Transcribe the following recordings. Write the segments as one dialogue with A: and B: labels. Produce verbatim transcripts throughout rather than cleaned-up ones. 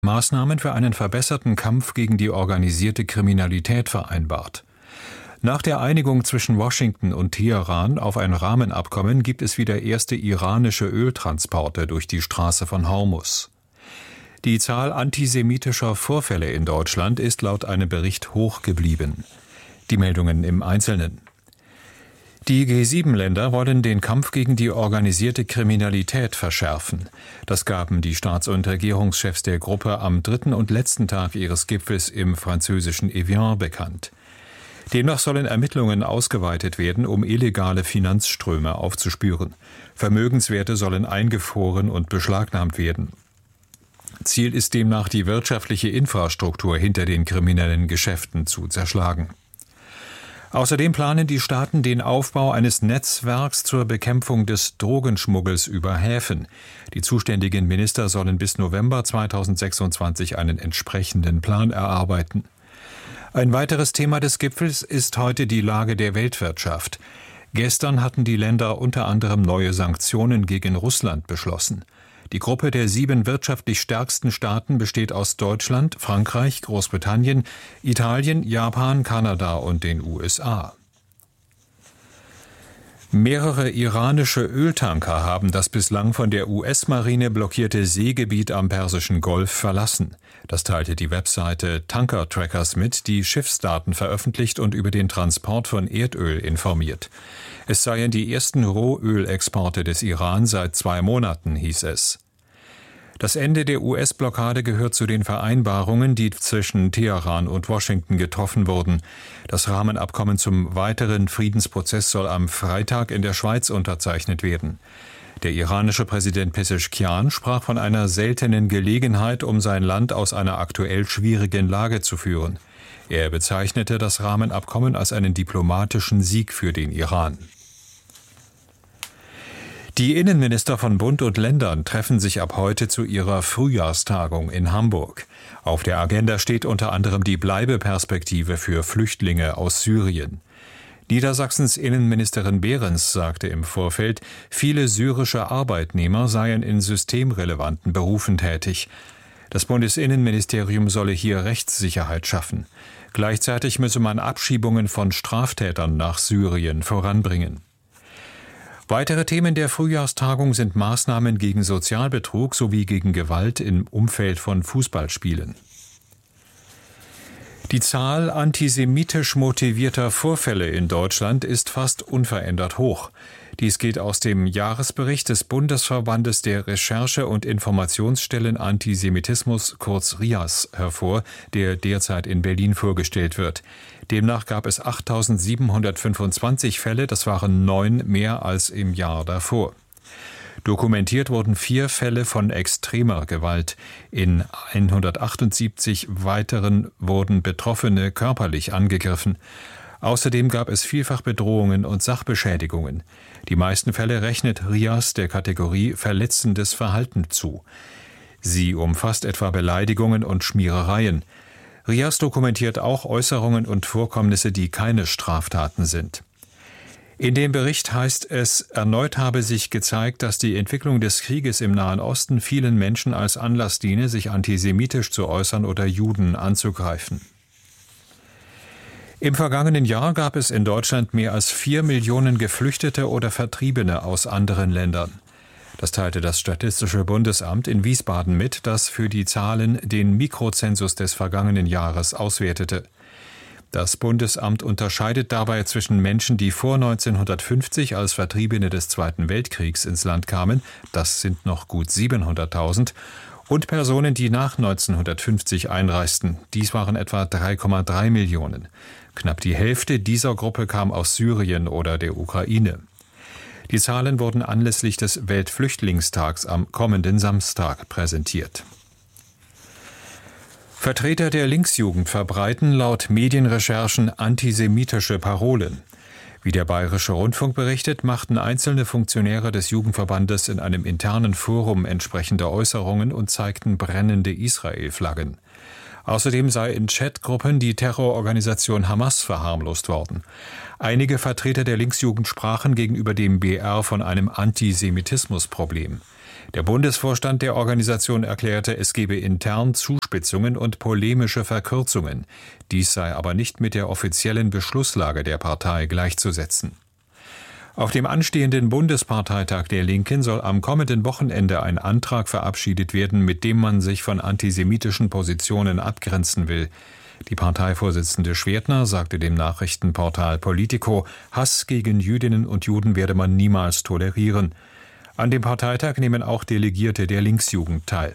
A: Maßnahmen für einen verbesserten Kampf gegen die organisierte Kriminalität vereinbart. Nach der Einigung zwischen Washington und Teheran auf ein Rahmenabkommen gibt es wieder erste iranische Öltransporte durch die Straße von Hormuz. Die Zahl antisemitischer Vorfälle in Deutschland ist laut einem Bericht hoch geblieben. Die Meldungen im Einzelnen. Die G sieben Länder wollen den Kampf gegen die organisierte Kriminalität verschärfen. Das gaben die Staats- und Regierungschefs der Gruppe am dritten und letzten Tag ihres Gipfels im französischen Evian bekannt. Demnach sollen Ermittlungen ausgeweitet werden, um illegale Finanzströme aufzuspüren. Vermögenswerte sollen eingefroren und beschlagnahmt werden. Ziel ist demnach, die wirtschaftliche Infrastruktur hinter den kriminellen Geschäften zu zerschlagen. Außerdem planen die Staaten den Aufbau eines Netzwerks zur Bekämpfung des Drogenschmuggels über Häfen. Die zuständigen Minister sollen bis November zweitausendsechsundzwanzig einen entsprechenden Plan erarbeiten. Ein weiteres Thema des Gipfels ist heute die Lage der Weltwirtschaft. Gestern hatten die Länder unter anderem neue Sanktionen gegen Russland beschlossen. Die Gruppe der sieben wirtschaftlich stärksten Staaten besteht aus Deutschland, Frankreich, Großbritannien, Italien, Japan, Kanada und den U S A. Mehrere iranische Öltanker haben das bislang von der U S-Marine blockierte Seegebiet am Persischen Golf verlassen. Das teilte die Webseite Tanker Trackers mit, die Schiffsdaten veröffentlicht und über den Transport von Erdöl informiert. Es seien die ersten Rohölexporte des Iran seit zwei Monaten, hieß es. Das Ende der U S-Blockade gehört zu den Vereinbarungen, die zwischen Teheran und Washington getroffen wurden. Das Rahmenabkommen zum weiteren Friedensprozess soll am Freitag in der Schweiz unterzeichnet werden. Der iranische Präsident Pezeshkian sprach von einer seltenen Gelegenheit, um sein Land aus einer aktuell schwierigen Lage zu führen. Er bezeichnete das Rahmenabkommen als einen diplomatischen Sieg für den Iran. Die Innenminister von Bund und Ländern treffen sich ab heute zu ihrer Frühjahrstagung in Hamburg. Auf der Agenda steht unter anderem die Bleibeperspektive für Flüchtlinge aus Syrien. Niedersachsens Innenministerin Behrens sagte im Vorfeld, viele syrische Arbeitnehmer seien in systemrelevanten Berufen tätig. Das Bundesinnenministerium solle hier Rechtssicherheit schaffen. Gleichzeitig müsse man Abschiebungen von Straftätern nach Syrien voranbringen. Weitere Themen der Frühjahrstagung sind Maßnahmen gegen Sozialbetrug sowie gegen Gewalt im Umfeld von Fußballspielen. Die Zahl antisemitisch motivierter Vorfälle in Deutschland ist fast unverändert hoch. Dies geht aus dem Jahresbericht des Bundesverbandes der Recherche- und Informationsstellen Antisemitismus, kurz R I A S, hervor, der derzeit in Berlin vorgestellt wird. Demnach gab es achttausendsiebenhundertfünfundzwanzig Fälle, das waren neun mehr als im Jahr davor. Dokumentiert wurden vier Fälle von extremer Gewalt. In hundertachtundsiebzig weiteren wurden Betroffene körperlich angegriffen. Außerdem gab es vielfach Bedrohungen und Sachbeschädigungen. Die meisten Fälle rechnet R I A S der Kategorie verletzendes Verhalten zu. Sie umfasst etwa Beleidigungen und Schmierereien. R I A S dokumentiert auch Äußerungen und Vorkommnisse, die keine Straftaten sind. In dem Bericht heißt es, erneut habe sich gezeigt, dass die Entwicklung des Krieges im Nahen Osten vielen Menschen als Anlass diene, sich antisemitisch zu äußern oder Juden anzugreifen. Im vergangenen Jahr gab es in Deutschland mehr als vier Millionen Geflüchtete oder Vertriebene aus anderen Ländern. Das teilte das Statistische Bundesamt in Wiesbaden mit, das für die Zahlen den Mikrozensus des vergangenen Jahres auswertete. Das Bundesamt unterscheidet dabei zwischen Menschen, die vor neunzehnhundertfünfzig als Vertriebene des Zweiten Weltkriegs ins Land kamen, das sind noch gut siebenhunderttausend, und Personen, die nach neunzehnhundertfünfzig einreisten, dies waren etwa drei Komma drei Millionen. Knapp die Hälfte dieser Gruppe kam aus Syrien oder der Ukraine. Die Zahlen wurden anlässlich des Weltflüchtlingstags am kommenden Samstag präsentiert. Vertreter der Linksjugend verbreiten laut Medienrecherchen antisemitische Parolen. Wie der Bayerische Rundfunk berichtet, machten einzelne Funktionäre des Jugendverbandes in einem internen Forum entsprechende Äußerungen und zeigten brennende Israel-Flaggen. Außerdem sei in Chatgruppen die Terrororganisation Hamas verharmlost worden. Einige Vertreter der Linksjugend sprachen gegenüber dem B R von einem Antisemitismusproblem. Der Bundesvorstand der Organisation erklärte, es gebe intern Zuspitzungen und polemische Verkürzungen. Dies sei aber nicht mit der offiziellen Beschlusslage der Partei gleichzusetzen. Auf dem anstehenden Bundesparteitag der Linken soll am kommenden Wochenende ein Antrag verabschiedet werden, mit dem man sich von antisemitischen Positionen abgrenzen will. Die Parteivorsitzende Schwertner sagte dem Nachrichtenportal Politico, Hass gegen Jüdinnen und Juden werde man niemals tolerieren. An dem Parteitag nehmen auch Delegierte der Linksjugend teil.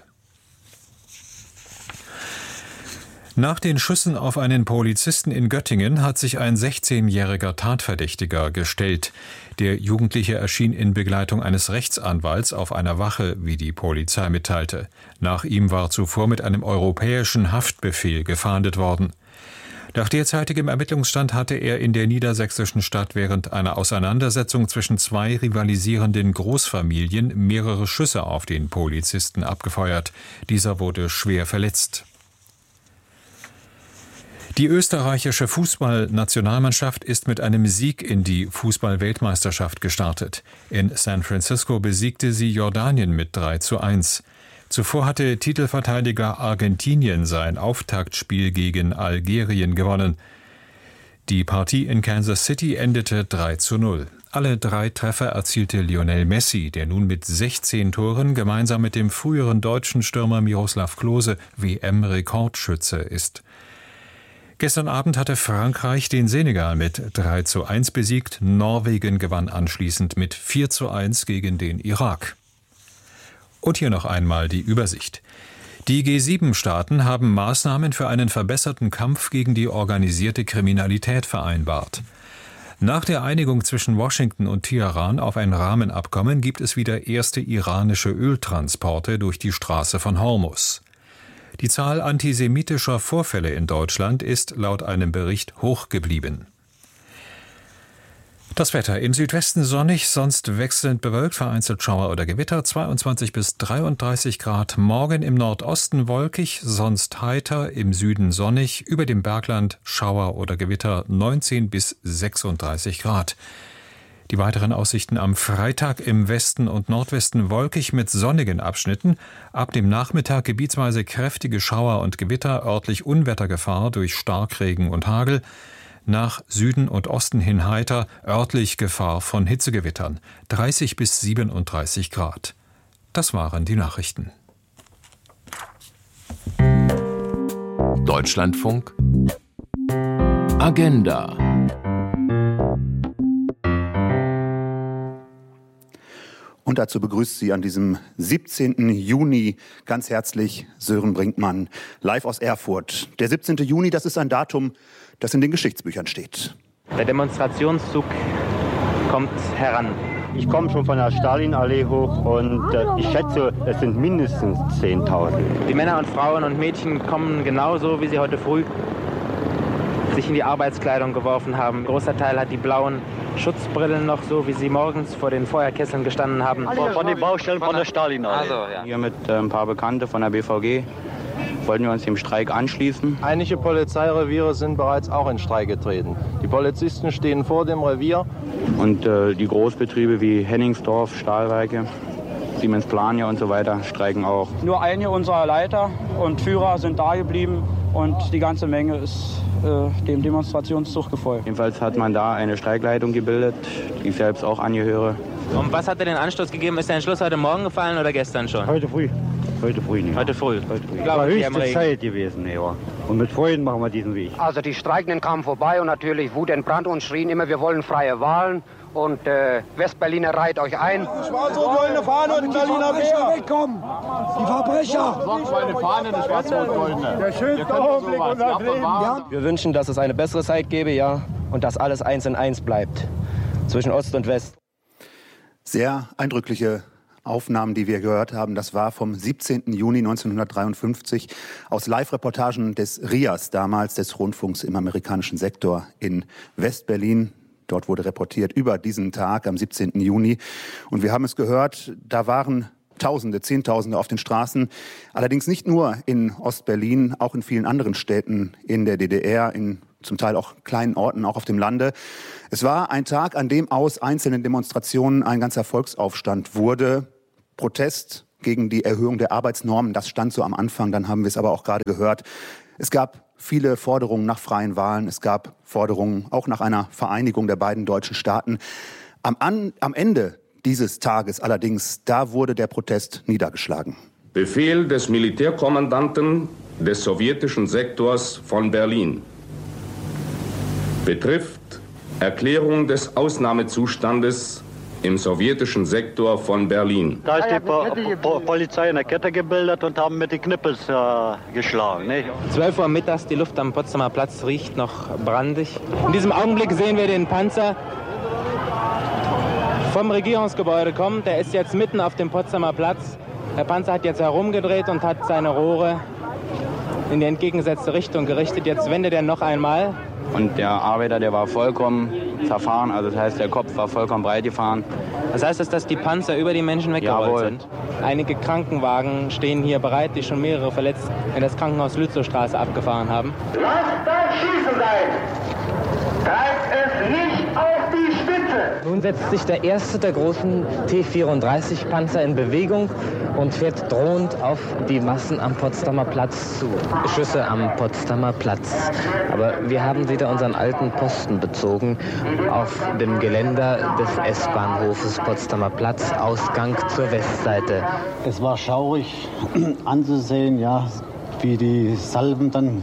A: Nach den Schüssen auf einen Polizisten in Göttingen hat sich ein sechzehnjähriger Tatverdächtiger gestellt. Der Jugendliche erschien in Begleitung eines Rechtsanwalts auf einer Wache, wie die Polizei mitteilte. Nach ihm war zuvor mit einem europäischen Haftbefehl gefahndet worden. Nach derzeitigem Ermittlungsstand hatte er in der niedersächsischen Stadt während einer Auseinandersetzung zwischen zwei rivalisierenden Großfamilien mehrere Schüsse auf den Polizisten abgefeuert. Dieser wurde schwer verletzt. Die österreichische Fußballnationalmannschaft ist mit einem Sieg in die Fußball-Weltmeisterschaft gestartet. In San Francisco besiegte sie Jordanien mit drei zu eins. Zuvor hatte Titelverteidiger Argentinien sein Auftaktspiel gegen Algerien gewonnen. Die Partie in Kansas City endete drei zu null. Alle drei Treffer erzielte Lionel Messi, der nun mit sechzehn Toren gemeinsam mit dem früheren deutschen Stürmer Miroslav Klose W M-Rekordschütze ist. Gestern Abend hatte Frankreich den Senegal mit drei zu eins besiegt. Norwegen gewann anschließend mit vier zu eins gegen den Irak. Und hier noch einmal die Übersicht. Die G sieben Staaten haben Maßnahmen für einen verbesserten Kampf gegen die organisierte Kriminalität vereinbart. Nach der Einigung zwischen Washington und Teheran auf ein Rahmenabkommen gibt es wieder erste iranische Öltransporte durch die Straße von Hormuz. Die Zahl antisemitischer Vorfälle in Deutschland ist laut einem Bericht hoch geblieben. Das Wetter: im Südwesten sonnig, sonst wechselnd bewölkt, vereinzelt Schauer oder Gewitter, zweiundzwanzig bis dreiunddreißig Grad. Morgen im Nordosten wolkig, sonst heiter, im Süden sonnig, über dem Bergland Schauer oder Gewitter, neunzehn bis sechsunddreißig Grad. Die weiteren Aussichten am Freitag: im Westen und Nordwesten wolkig mit sonnigen Abschnitten. Ab dem Nachmittag gebietsweise kräftige Schauer und Gewitter, örtlich Unwettergefahr durch Starkregen und Hagel. Nach Süden und Osten hin heiter, örtlich Gefahr von Hitzegewittern. dreißig bis siebenunddreißig Grad. Das waren die Nachrichten.
B: Deutschlandfunk Agenda.
C: Und dazu begrüßt Sie an diesem siebzehnten Juni ganz herzlich Sören Brinkmann, live aus Erfurt. Der siebzehnte Juni, das ist ein Datum, das in den Geschichtsbüchern steht.
D: Der Demonstrationszug kommt heran.
E: Ich komme schon von der Stalinallee hoch und äh, ich schätze, es sind mindestens zehntausend.
D: Die Männer und Frauen und Mädchen kommen genauso, wie sie heute früh sich in die Arbeitskleidung geworfen haben. Ein großer Teil hat die blauen Schutzbrillen noch, so wie sie morgens vor den Feuerkesseln gestanden haben.
E: Von, von den Baustellen von der Stalinallee.
D: Also, ja.
F: Hier mit äh, ein paar Bekannte von der B V G wollten wir uns dem Streik anschließen.
G: Einige Polizeireviere sind bereits auch in Streik getreten. Die Polizisten stehen vor dem Revier.
F: Und äh, die Großbetriebe wie Henningsdorf, Stahlwerke, Siemens Plania und so weiter streiken auch.
H: Nur einige unserer Leiter und Führer sind da geblieben und die ganze Menge ist äh, dem Demonstrationszug gefolgt.
F: Jedenfalls hat man da eine Streikleitung gebildet, die ich selbst auch angehöre.
D: Und was hat dir den Anstoß gegeben? Ist der Entschluss heute Morgen gefallen oder gestern schon?
E: Heute früh. Heute früh nicht.
D: Heute früh.
E: Heute früh.
D: Ich glaube,
E: war
D: hier am
E: höchste
D: Regen.
E: Zeit gewesen, ja. Und mit Freunden machen wir diesen Weg.
I: Also die Streikenden kamen vorbei und natürlich Wut entbrannt und schrien immer, wir wollen freie Wahlen. Und äh, Westberliner reiht euch ein.
J: Schwarz-rot-goldene Fahne und Berliner Bär. Wegkommen. Die Verbrecher.
K: Sorgt für eine Fahne, eine schwarz-rot-goldene.
J: Der schönste Augenblick unseres Lebens. Ja.
L: Wir wünschen, dass es eine bessere Zeit gäbe, ja, und dass alles eins in eins bleibt zwischen Ost und West.
C: Sehr eindrückliche Aufnahmen, die wir gehört haben. Das war vom siebzehnten Juni neunzehnhundertdreiundfünfzig aus Live-Reportagen des R I A S, damals des Rundfunks im amerikanischen Sektor in Westberlin. Dort wurde reportiert über diesen Tag am siebzehnten Juni. Und wir haben es gehört, da waren Tausende, Zehntausende auf den Straßen. Allerdings nicht nur in Ostberlin, auch in vielen anderen Städten in der D D R, in zum Teil auch kleinen Orten, auch auf dem Lande. Es war ein Tag, an dem aus einzelnen Demonstrationen ein ganzer Volksaufstand wurde. Protest gegen die Erhöhung der Arbeitsnormen, das stand so am Anfang, dann haben wir es aber auch gerade gehört. Es gab viele Forderungen nach freien Wahlen, es gab Forderungen auch nach einer Vereinigung der beiden deutschen Staaten. Am, an, am Ende dieses Tages allerdings, da wurde der Protest niedergeschlagen.
B: Befehl des Militärkommandanten des sowjetischen Sektors von Berlin betrifft Erklärung des Ausnahmezustandes im sowjetischen Sektor von Berlin.
E: Da ist die po po Polizei eine Kette gebildet und haben mit den Knippels äh, geschlagen. Ne?
D: zwölf Uhr mittags, die Luft am Potsdamer Platz riecht noch brandig. In diesem Augenblick sehen wir den Panzer vom Regierungsgebäude kommen. Der ist jetzt mitten auf dem Potsdamer Platz. Der Panzer hat jetzt herumgedreht und hat seine Rohre in die entgegengesetzte Richtung gerichtet. Jetzt wendet er noch einmal.
F: Und der Arbeiter, der war vollkommen zerfahren, also das heißt, der Kopf war vollkommen breit gefahren.
D: Das heißt, dass die Panzer über die Menschen weggerollt
F: Jawohl.
D: sind? Einige Krankenwagen stehen hier bereit, die schon mehrere verletzt in das Krankenhaus Lützowstraße abgefahren haben.
M: Lasst das Schießen sein! Treibt es nicht auf die Spitze!
N: Nun setzt sich der erste der großen T vierunddreißig Panzer in Bewegung und fährt drohend auf die Massen am Potsdamer Platz zu. Schüsse am Potsdamer Platz. Aber wir haben wieder unseren alten Posten bezogen auf dem Geländer des S-Bahnhofes Potsdamer Platz, Ausgang zur Westseite.
O: Es war schaurig anzusehen, ja, wie die Salven dann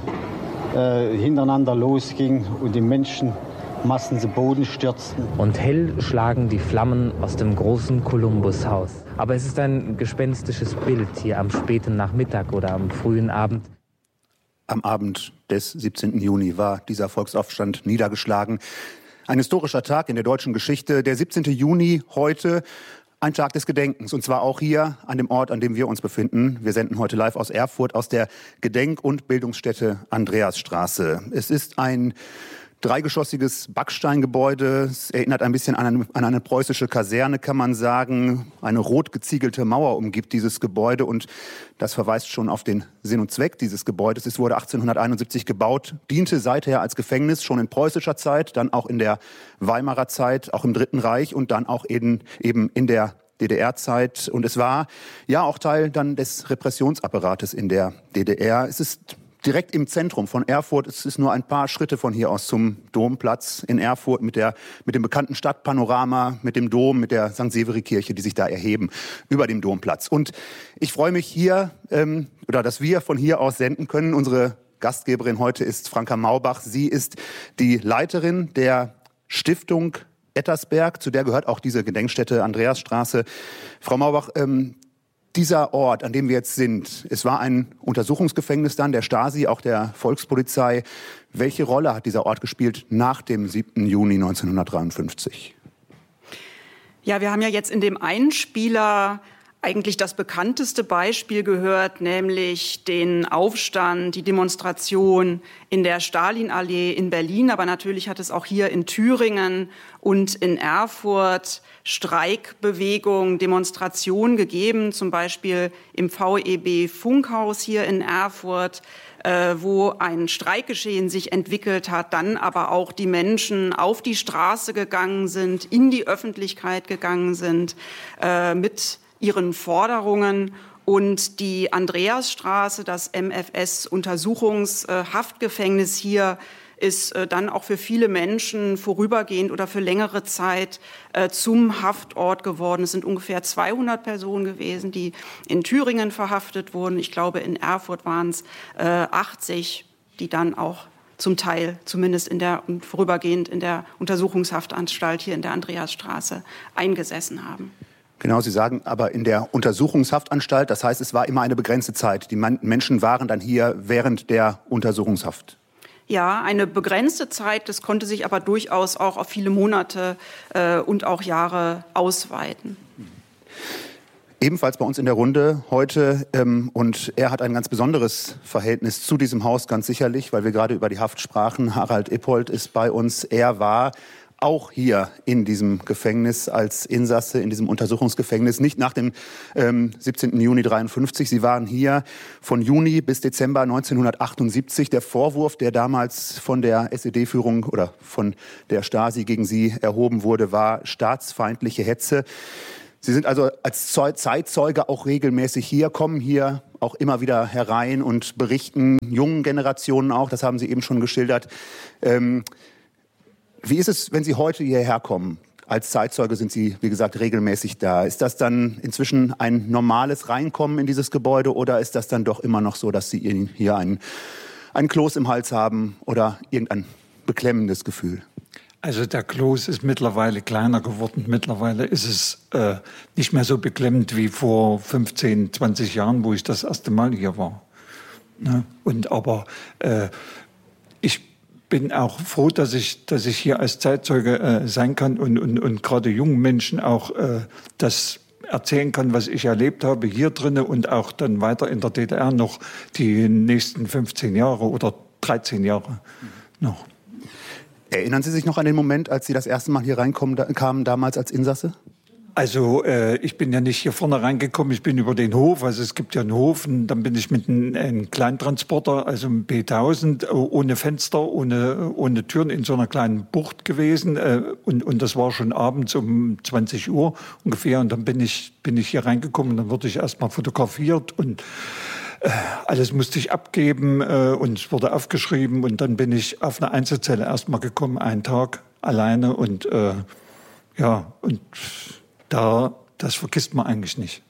O: äh, hintereinander losgingen und die Menschenmassen zu Boden stürzten.
N: Und hell schlagen die Flammen aus dem großen Kolumbushaus. Aber es ist ein gespenstisches Bild hier am späten Nachmittag oder am frühen Abend.
C: Am Abend des siebzehnten Juni war dieser Volksaufstand niedergeschlagen. Ein historischer Tag in der deutschen Geschichte. Der siebzehnte Juni heute, ein Tag des Gedenkens. Und zwar auch hier an dem Ort, an dem wir uns befinden. Wir senden heute live aus Erfurt, aus der Gedenk- und Bildungsstätte Andreasstraße. Es ist ein dreigeschossiges Backsteingebäude. Es erinnert ein bisschen an eine, an eine preußische Kaserne, kann man sagen. Eine rot geziegelte Mauer umgibt dieses Gebäude und das verweist schon auf den Sinn und Zweck dieses Gebäudes. Es wurde achtzehnhunderteinundsiebzig gebaut, diente seither als Gefängnis, schon in preußischer Zeit, dann auch in der Weimarer Zeit, auch im Dritten Reich und dann auch eben, eben in der D D R-Zeit. Und es war ja auch Teil dann des Repressionsapparates in der D D R. Es ist direkt im Zentrum von Erfurt. Es ist nur ein paar Schritte von hier aus zum Domplatz in Erfurt mit der, mit dem bekannten Stadtpanorama, mit dem Dom, mit der Sankt Severi-Kirche, die sich da erheben über dem Domplatz. Und ich freue mich hier, ähm, oder dass wir von hier aus senden können. Unsere Gastgeberin heute ist Franka Maubach. Sie ist die Leiterin der Stiftung Ettersberg, zu der gehört auch diese Gedenkstätte Andreasstraße. Frau Maubach, ähm, dieser Ort, an dem wir jetzt sind, es war ein Untersuchungsgefängnis dann der Stasi, auch der Volkspolizei. Welche Rolle hat dieser Ort gespielt nach dem siebten Juni neunzehnhundertdreiundfünfzig?
P: Ja, wir haben ja jetzt in dem Einspieler eigentlich das bekannteste Beispiel gehört, nämlich den Aufstand, die Demonstration in der Stalinallee in Berlin. Aber natürlich hat es auch hier in Thüringen und in Erfurt Streikbewegung, Demonstrationen gegeben, zum Beispiel im V E B Funkhaus hier in Erfurt, äh, wo ein Streikgeschehen sich entwickelt hat, dann aber auch die Menschen auf die Straße gegangen sind, in die Öffentlichkeit gegangen sind, äh, mit ihren Forderungen. Und die Andreasstraße, das M F S-Untersuchungshaftgefängnis hier, ist äh, dann auch für viele Menschen vorübergehend oder für längere Zeit äh, zum Haftort geworden. Es sind ungefähr zweihundert Personen gewesen, die in Thüringen verhaftet wurden. Ich glaube, in Erfurt waren es äh, achtzig, die dann auch zum Teil zumindest in der und vorübergehend in der Untersuchungshaftanstalt hier in der Andreasstraße eingesessen haben.
C: Genau, Sie sagen aber in der Untersuchungshaftanstalt, das heißt, es war immer eine begrenzte Zeit. Die Menschen waren dann hier während der Untersuchungshaft.
P: Ja, eine begrenzte Zeit, das konnte sich aber durchaus auch auf viele Monate äh, und auch Jahre ausweiten.
C: Ebenfalls bei uns in der Runde heute, ähm, und er hat ein ganz besonderes Verhältnis zu diesem Haus, ganz sicherlich, weil wir gerade über die Haft sprachen. Harald Ippold ist bei uns. Er war auch hier in diesem Gefängnis als Insasse, in diesem Untersuchungsgefängnis, nicht nach dem ähm, siebzehnten Juni dreiundfünfzig. Sie waren hier von Juni bis Dezember neunzehnhundertachtundsiebzig. Der Vorwurf, der damals von der S E D-Führung oder von der Stasi gegen Sie erhoben wurde, war staatsfeindliche Hetze. Sie sind also als Zeitzeuge auch regelmäßig hier, kommen hier auch immer wieder herein und berichten jungen Generationen auch, das haben Sie eben schon geschildert. Ähm, wie ist es, wenn Sie heute hierher kommen? Als Zeitzeuge sind Sie, wie gesagt, regelmäßig da. Ist das dann inzwischen ein normales Reinkommen in dieses Gebäude oder ist das dann doch immer noch so, dass Sie hier einen, einen Kloß im Hals haben oder irgendein beklemmendes Gefühl?
Q: Also der Kloß ist mittlerweile kleiner geworden. Mittlerweile ist es äh, nicht mehr so beklemmend wie vor fünfzehn, zwanzig Jahren, wo ich das erste Mal hier war. Ne? Und aber äh, ich bin auch froh, dass ich, dass ich hier als Zeitzeuge äh, sein kann und, und, und gerade jungen Menschen auch äh, das erzählen kann, was ich erlebt habe hier drinnen und auch dann weiter in der D D R noch die nächsten fünfzehn Jahre oder dreizehn Jahre noch.
C: Erinnern Sie sich noch an den Moment, als Sie das erste Mal hier reinkamen, da, kamen, damals als Insasse?
Q: Also äh, ich bin ja nicht hier vorne reingekommen, ich bin über den Hof, also es gibt ja einen Hof und dann bin ich mit einem, einem Kleintransporter, also einem B tausend, ohne Fenster, ohne, ohne Türen in so einer kleinen Bucht gewesen äh, und, und das war schon abends um zwanzig Uhr ungefähr und dann bin ich, bin ich hier reingekommen und dann wurde ich erstmal fotografiert und äh, alles musste ich abgeben äh, und es wurde aufgeschrieben und dann bin ich auf eine Einzelzelle erstmal gekommen, einen Tag alleine und äh, ja und Da, das vergisst man eigentlich nicht.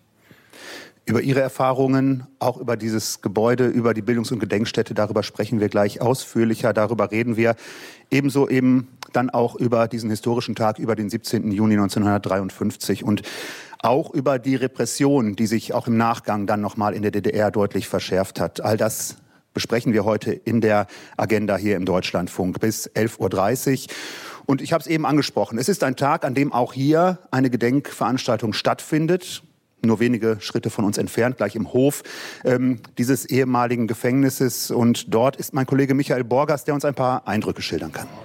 C: Über Ihre Erfahrungen, auch über dieses Gebäude, über die Bildungs- und Gedenkstätte, darüber sprechen wir gleich ausführlicher. Darüber reden wir ebenso eben dann auch über diesen historischen Tag, über den siebzehnten Juni neunzehnhundertdreiundfünfzig und auch über die Repression, die sich auch im Nachgang dann nochmal in der D D R deutlich verschärft hat. All das besprechen wir heute in der Agenda hier im Deutschlandfunk bis elf Uhr dreißig. Und ich habe es eben angesprochen, es ist ein Tag, an dem auch hier eine Gedenkveranstaltung stattfindet, nur wenige Schritte von uns entfernt, gleich im Hof ähm, dieses ehemaligen Gefängnisses. Und dort ist mein Kollege Michael Borgers, der uns ein paar Eindrücke schildern kann.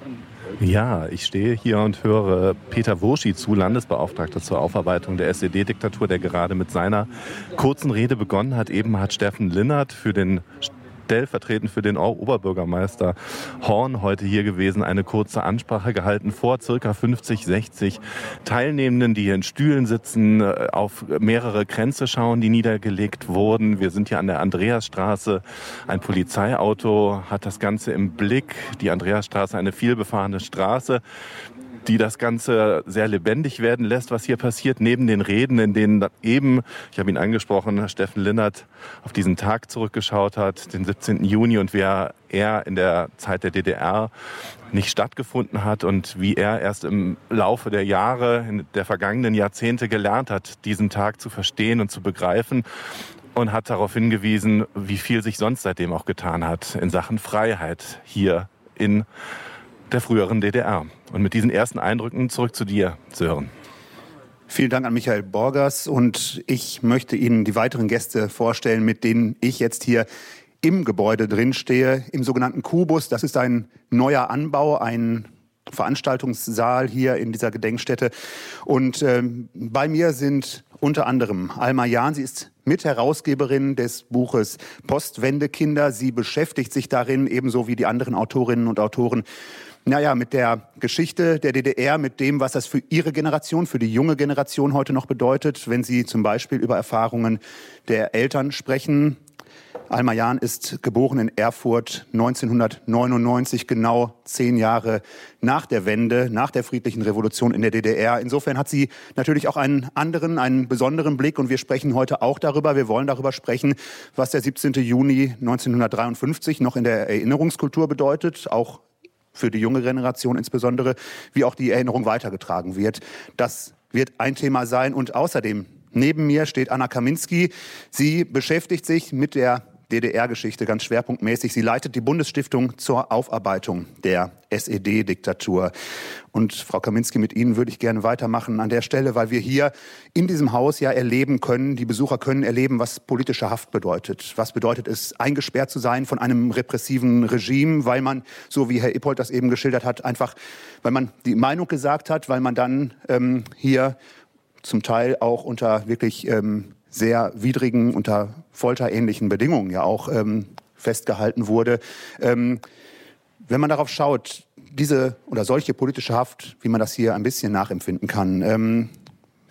R: Ja, ich stehe hier und höre Peter Wurschi zu, Landesbeauftragter zur Aufarbeitung der S E D-Diktatur, der gerade mit seiner kurzen Rede begonnen hat. Eben hat Steffen Linnert für den stellvertretend für den Oberbürgermeister Horn heute hier gewesen, eine kurze Ansprache gehalten vor circa fünfzig, sechzig Teilnehmenden, die hier in Stühlen sitzen, auf mehrere Kränze schauen, die niedergelegt wurden. Wir sind hier an der Andreasstraße. Ein Polizeiauto hat das Ganze im Blick. Die Andreasstraße, eine vielbefahrene Straße, die das Ganze sehr lebendig werden lässt, was hier passiert, neben den Reden, in denen eben, ich habe ihn angesprochen, Steffen Linnert auf diesen Tag zurückgeschaut hat, den siebzehnten Juni und wer er in der Zeit der D D R nicht stattgefunden hat und wie er erst im Laufe der Jahre, in der vergangenen Jahrzehnte gelernt hat, diesen Tag zu verstehen und zu begreifen. Und hat darauf hingewiesen, wie viel sich sonst seitdem auch getan hat in Sachen Freiheit hier in der früheren D D R. Und mit diesen ersten Eindrücken zurück zu dir, Sören.
C: Vielen Dank an Michael Borgers und ich möchte Ihnen die weiteren Gäste vorstellen, mit denen ich jetzt hier im Gebäude drin stehe, im sogenannten Kubus. Das ist ein neuer Anbau, ein Veranstaltungssaal hier in dieser Gedenkstätte. Und ähm, bei mir sind unter anderem Alma Jahn, sie ist Mitherausgeberin des Buches Postwendekinder. Sie beschäftigt sich darin, ebenso wie die anderen Autorinnen und Autoren, naja, mit der Geschichte der D D R, mit dem, was das für ihre Generation, für die junge Generation heute noch bedeutet, wenn sie zum Beispiel über Erfahrungen der Eltern sprechen. Alma Jahn ist geboren in Erfurt neunzehnhundertneunundneunzig, genau zehn Jahre nach der Wende, nach der friedlichen Revolution in der D D R. Insofern hat sie natürlich auch einen anderen, einen besonderen Blick und wir sprechen heute auch darüber, wir wollen darüber sprechen, was der siebzehnten Juni neunzehnhundertdreiundfünfzig noch in der Erinnerungskultur bedeutet, auch für die junge Generation insbesondere, wie auch die Erinnerung weitergetragen wird. Das wird ein Thema sein und außerdem neben mir steht Anna Kaminski. Sie beschäftigt sich mit der D D R-Geschichte ganz schwerpunktmäßig. Sie leitet die Bundesstiftung zur Aufarbeitung der S E D-Diktatur. Und Frau Kaminski, mit Ihnen würde ich gerne weitermachen an der Stelle, weil wir hier in diesem Haus ja erleben können, die Besucher können erleben, was politische Haft bedeutet. Was bedeutet es, eingesperrt zu sein von einem repressiven Regime, weil man, so wie Herr Ippold das eben geschildert hat, einfach, weil man die Meinung gesagt hat, weil man dann ähm, hier zum Teil auch unter wirklich ähm, sehr widrigen, unter folterähnlichen Bedingungen ja auch ähm, festgehalten wurde. Ähm, wenn man darauf schaut, diese oder solche politische Haft, wie man das hier ein bisschen nachempfinden kann, ähm,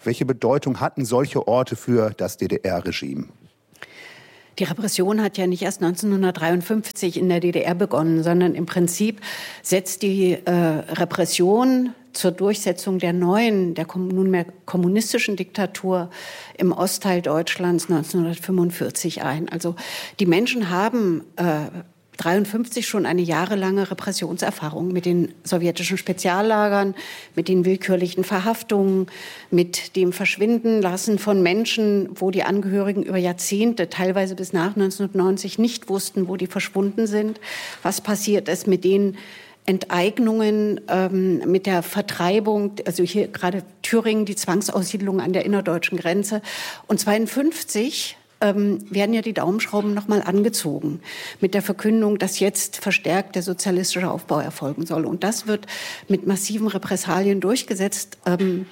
C: Welche Bedeutung hatten solche Orte für das D D R-Regime?
S: Die Repression hat ja nicht erst neunzehnhundertdreiundfünfzig in der D D R begonnen, sondern im Prinzip setzt die äh, Repression zur Durchsetzung der neuen, der nunmehr kommunistischen Diktatur im Ostteil Deutschlands neunzehnhundertfünfundvierzig ein. Also die Menschen haben äh, dreiundfünfzig schon eine jahrelange Repressionserfahrung mit den sowjetischen Speziallagern, mit den willkürlichen Verhaftungen, mit dem Verschwindenlassen von Menschen, wo die Angehörigen über Jahrzehnte, teilweise bis nach neunzehnhundertneunzig, nicht wussten, wo die verschwunden sind, was passiert ist mit den Enteignungen, ähm, mit der Vertreibung, also hier gerade Thüringen, die Zwangsaussiedlung an der innerdeutschen Grenze. Und zweiundfünfzig ähm, werden ja die Daumenschrauben noch mal angezogen mit der Verkündung, dass jetzt verstärkt der sozialistische Aufbau erfolgen soll. Und das wird mit massiven Repressalien durchgesetzt. Ähm,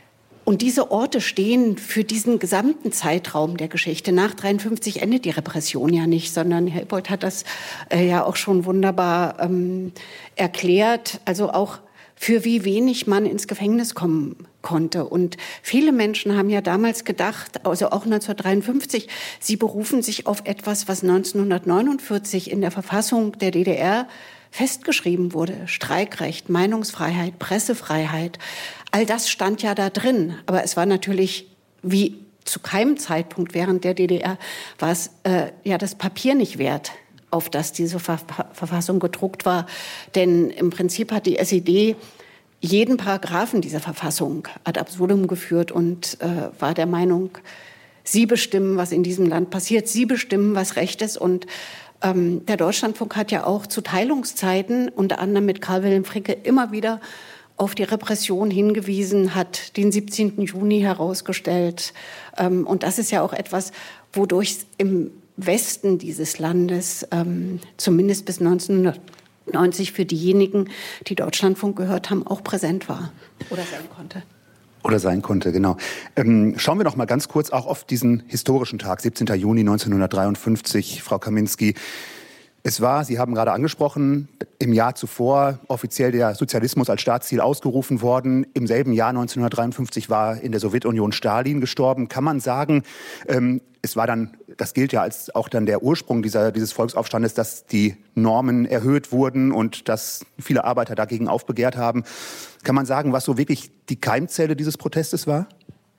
S: Und diese Orte stehen für diesen gesamten Zeitraum der Geschichte. Nach dreiundfünfzig endet die Repression ja nicht, sondern Herr Ippold hat das äh, ja auch schon wunderbar ähm, erklärt. Also auch für wie wenig man ins Gefängnis kommen konnte. Und viele Menschen haben ja damals gedacht, also auch neunzehnhundertdreiundfünfzig, sie berufen sich auf etwas, was neunzehnhundertneunundvierzig in der Verfassung der D D R festgeschrieben wurde. Streikrecht, Meinungsfreiheit, Pressefreiheit. All das stand ja da drin. Aber es war natürlich, wie zu keinem Zeitpunkt während der D D R, war es äh, ja das Papier nicht wert, auf das diese Ver- Verfassung gedruckt war. Denn im Prinzip hat die S E D jeden Paragraphen dieser Verfassung ad absurdum geführt und äh, war der Meinung, sie bestimmen, was in diesem Land passiert, sie bestimmen, was Recht ist. Und ähm, der Deutschlandfunk hat ja auch zu Teilungszeiten, unter anderem mit Karl Wilhelm Fricke, immer wieder auf die Repression hingewiesen, hat den siebzehnten Juni herausgestellt. Ähm, und das ist ja auch etwas, wodurch im Westen dieses Landes, ähm, zumindest bis neunzehnhundertneunzig für diejenigen, die Deutschlandfunk gehört haben, auch präsent war oder sein konnte.
C: Oder sein konnte, genau. Ähm, schauen wir noch mal ganz kurz auch auf diesen historischen Tag, siebzehnten Juni neunzehnhundertdreiundfünfzig, Frau Kaminski. Es war, Sie haben gerade angesprochen, im Jahr zuvor offiziell der Sozialismus als Staatsziel ausgerufen worden. Im selben Jahr neunzehnhundertdreiundfünfzig war in der Sowjetunion Stalin gestorben. Kann man sagen, ähm, es war dann, das gilt ja als auch dann der Ursprung dieser, dieses Volksaufstandes, dass die Normen erhöht wurden und dass viele Arbeiter dagegen aufbegehrt haben. Kann man sagen, was so wirklich die Keimzelle dieses Protestes war?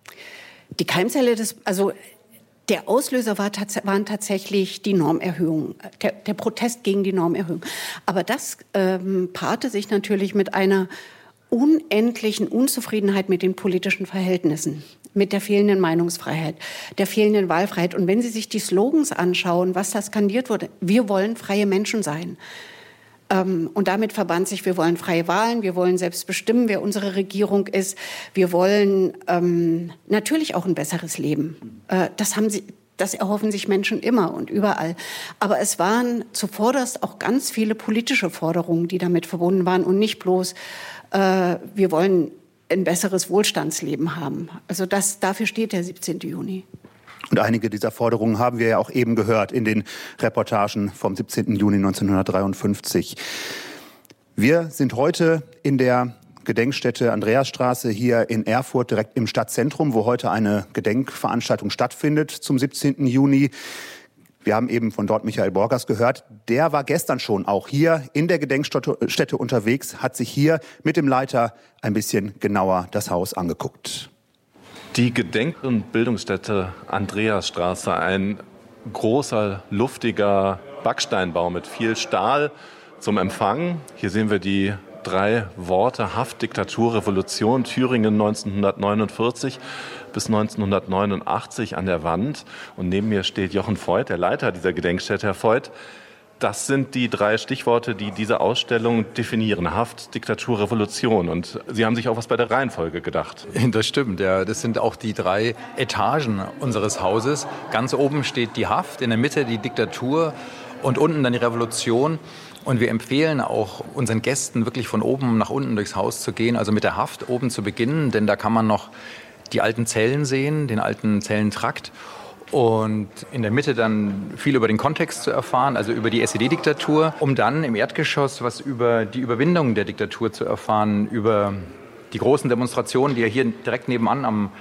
S: Die Keimzelle des, also der Auslöser war tats- waren tatsächlich die Normerhöhung, der, der Protest gegen die Normerhöhung. Aber das ähm, paarte sich natürlich mit einer unendlichen Unzufriedenheit mit den politischen Verhältnissen, mit der fehlenden Meinungsfreiheit, der fehlenden Wahlfreiheit. Und wenn Sie sich die Slogans anschauen, was da skandiert wurde, wir wollen freie Menschen sein. Ähm, und damit verband sich, wir wollen freie Wahlen, wir wollen selbst bestimmen, wer unsere Regierung ist. Wir wollen ähm, natürlich auch ein besseres Leben. Äh, das haben sie, das erhoffen sich Menschen immer und überall. Aber es waren zuvorderst auch ganz viele politische Forderungen, die damit verbunden waren und nicht bloß, äh, wir wollen ein besseres Wohlstandsleben haben. Also das, dafür steht der siebzehnten Juni.
C: Und einige dieser Forderungen haben wir ja auch eben gehört in den Reportagen vom siebzehnten Juni neunzehnhundertdreiundfünfzig. Wir sind heute in der Gedenkstätte Andreasstraße hier in Erfurt, direkt im Stadtzentrum, wo heute eine Gedenkveranstaltung stattfindet zum siebzehnten Juni. Wir haben eben von dort Michael Borgers gehört. Der war gestern schon auch hier in der Gedenkstätte unterwegs, hat sich hier mit dem Leiter ein bisschen genauer das Haus angeguckt.
R: Die Gedenk- und Bildungsstätte Andreasstraße, ein großer, luftiger Backsteinbau mit viel Stahl zum Empfang. Hier sehen wir die drei Worte Haft, Diktatur, Revolution, Thüringen neunzehnhundertneunundvierzig bis neunzehnhundertneunundachtzig an der Wand. Und neben mir steht Jochen Voigt, der Leiter dieser Gedenkstätte. Herr Voigt, das sind die drei Stichworte, die diese Ausstellung definieren. Haft, Diktatur, Revolution. Und Sie haben sich auch was bei der Reihenfolge gedacht.
T: Das stimmt, ja. Das sind auch die drei Etagen unseres Hauses. Ganz oben steht die Haft, in der Mitte die Diktatur und unten dann die Revolution. Und wir empfehlen auch unseren Gästen wirklich von oben nach unten durchs Haus zu gehen, also mit der Haft oben zu beginnen, denn da kann man noch die alten Zellen sehen, den alten Zellentrakt. Und in der Mitte dann viel über den Kontext zu erfahren, also über die S E D-Diktatur, um dann im Erdgeschoss was über die Überwindung der Diktatur zu erfahren, über die großen Demonstrationen, die ja hier direkt nebenan am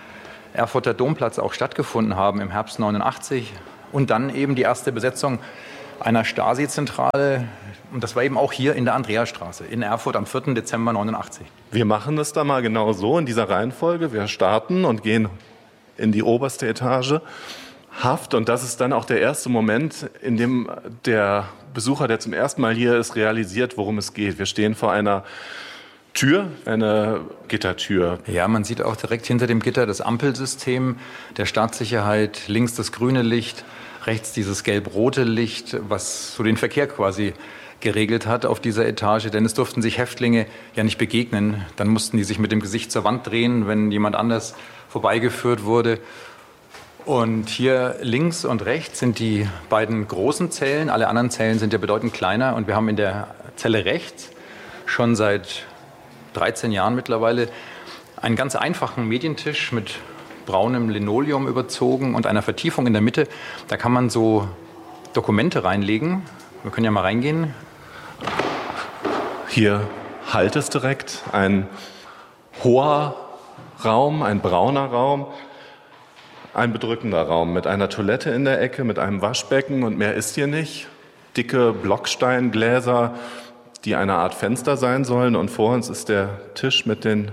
T: Erfurter Domplatz auch stattgefunden haben im Herbst neunundachtzig. Und dann eben die erste Besetzung einer Stasi-Zentrale. Und das war eben auch hier in der Andreasstraße in Erfurt am vierten Dezember neunundachtzig.
R: Wir machen es da mal genau so in dieser Reihenfolge. Wir starten und gehen in die oberste Etage. Haft. Und das ist dann auch der erste Moment, in dem der Besucher, der zum ersten Mal hier ist, realisiert, worum es geht. Wir stehen vor einer Tür, eine Gittertür.
T: Ja, man sieht auch direkt hinter dem Gitter das Ampelsystem der Staatssicherheit. Links das grüne Licht, rechts dieses gelb-rote Licht, was so den Verkehr quasi geregelt hat auf dieser Etage. Denn es durften sich Häftlinge ja nicht begegnen. Dann mussten die sich mit dem Gesicht zur Wand drehen, wenn jemand anders vorbeigeführt wurde. Und hier links und rechts sind die beiden großen Zellen. Alle anderen Zellen sind ja bedeutend kleiner. Und wir haben in der Zelle rechts schon seit dreizehn Jahren mittlerweile einen ganz einfachen Medientisch mit braunem Linoleum überzogen und einer Vertiefung in der Mitte. Da kann man so Dokumente reinlegen. Wir können ja mal reingehen.
R: Hier halt es direkt. Ein hoher Raum, ein brauner Raum. Ein bedrückender Raum mit einer Toilette in der Ecke, mit einem Waschbecken und mehr ist hier nicht. Dicke Blocksteingläser, die eine Art Fenster sein sollen. Und vor uns ist der Tisch mit den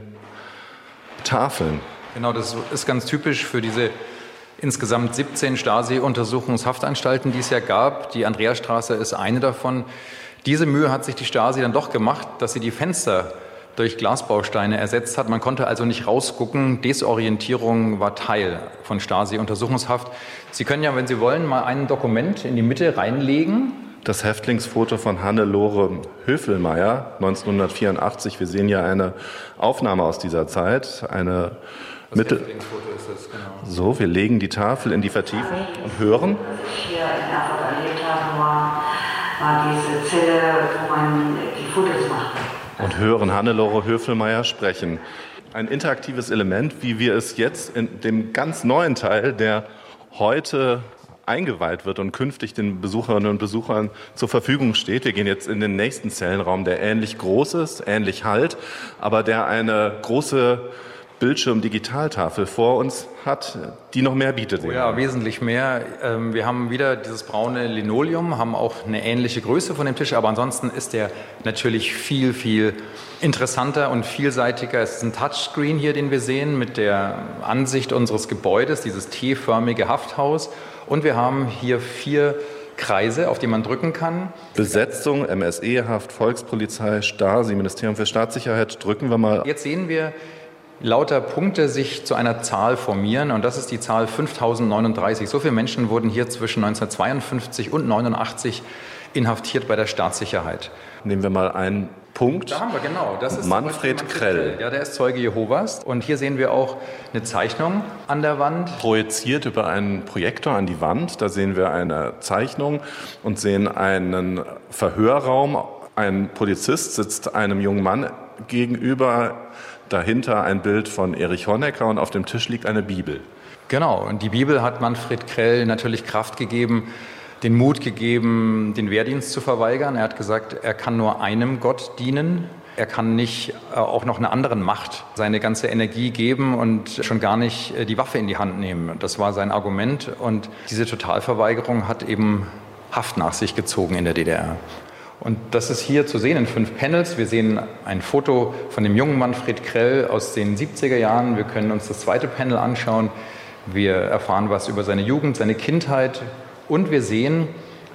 R: Tafeln.
T: Genau, das ist ganz typisch für diese insgesamt siebzehn Stasi-Untersuchungshaftanstalten, die es ja gab. Die Andreasstraße ist eine davon. Diese Mühe hat sich die Stasi dann doch gemacht, dass sie die Fenster durch Glasbausteine ersetzt hat. Man konnte also nicht rausgucken. Desorientierung war Teil von Stasi-Untersuchungshaft. Sie können ja, wenn Sie wollen, mal ein Dokument in die Mitte reinlegen.
R: Das Häftlingsfoto von Hannelore Höfelmeier, neunzehnhundertvierundachtzig. Wir sehen ja eine Aufnahme aus dieser Zeit. Eine
T: das Mittel- Häftlingsfoto ist das, genau.
R: So, wir legen die Tafel in die Vertiefung und hören.
U: Was ich hier in Erfurt erlebt habe, war, war diese Zelle, wo man die Fotos machte.
R: Und hören Hannelore Höfelmeier sprechen. Ein interaktives Element, wie wir es jetzt in dem ganz neuen Teil, der heute eingeweiht wird und künftig den Besucherinnen und Besuchern zur Verfügung steht. Wir gehen jetzt in den nächsten Zellenraum, der ähnlich groß ist, ähnlich halt, aber der eine große Bildschirm-Digitaltafel vor uns hat, die noch mehr bietet.
T: Oh ja, wesentlich mehr. Wir haben wieder dieses braune Linoleum, haben auch eine ähnliche Größe von dem Tisch, aber ansonsten ist der natürlich viel, viel interessanter und vielseitiger. Es ist ein Touchscreen hier, den wir sehen, mit der Ansicht unseres Gebäudes, dieses T-förmige Hafthaus. Und wir haben hier vier Kreise, auf die man drücken kann.
R: Besetzung, M S E-Haft, Volkspolizei, Stasi, Ministerium für Staatssicherheit. Drücken wir mal.
T: Jetzt sehen wir lauter Punkte sich zu einer Zahl formieren und das ist die Zahl fünftausendneununddreißig. So viele Menschen wurden hier zwischen neunzehnhundertzweiundfünfzig und neunundachtzig inhaftiert bei der Staatssicherheit.
R: Nehmen wir mal einen Punkt.
T: Da haben wir genau. Das ist
R: Manfred, Manfred Krell.
T: Ja, der ist Zeuge Jehovas. Und hier sehen wir auch eine Zeichnung an der Wand.
R: Projiziert über einen Projektor an die Wand. Da sehen wir eine Zeichnung und sehen einen Verhörraum. Ein Polizist sitzt einem jungen Mann gegenüber. Dahinter ein Bild von Erich Honecker und auf dem Tisch liegt eine Bibel.
T: Genau, und die Bibel hat Manfred Krell natürlich Kraft gegeben, den Mut gegeben, den Wehrdienst zu verweigern. Er hat gesagt, er kann nur einem Gott dienen. Er kann nicht äh, auch noch einer anderen Macht seine ganze Energie geben und schon gar nicht äh, die Waffe in die Hand nehmen. Das war sein Argument. Und diese Totalverweigerung hat eben Haft nach sich gezogen in der D D R. Und das ist hier zu sehen in fünf Panels. Wir sehen ein Foto von dem jungen Manfred Krell aus den siebziger Jahren. Wir können uns das zweite Panel anschauen. Wir erfahren was über seine Jugend, seine Kindheit. Und wir sehen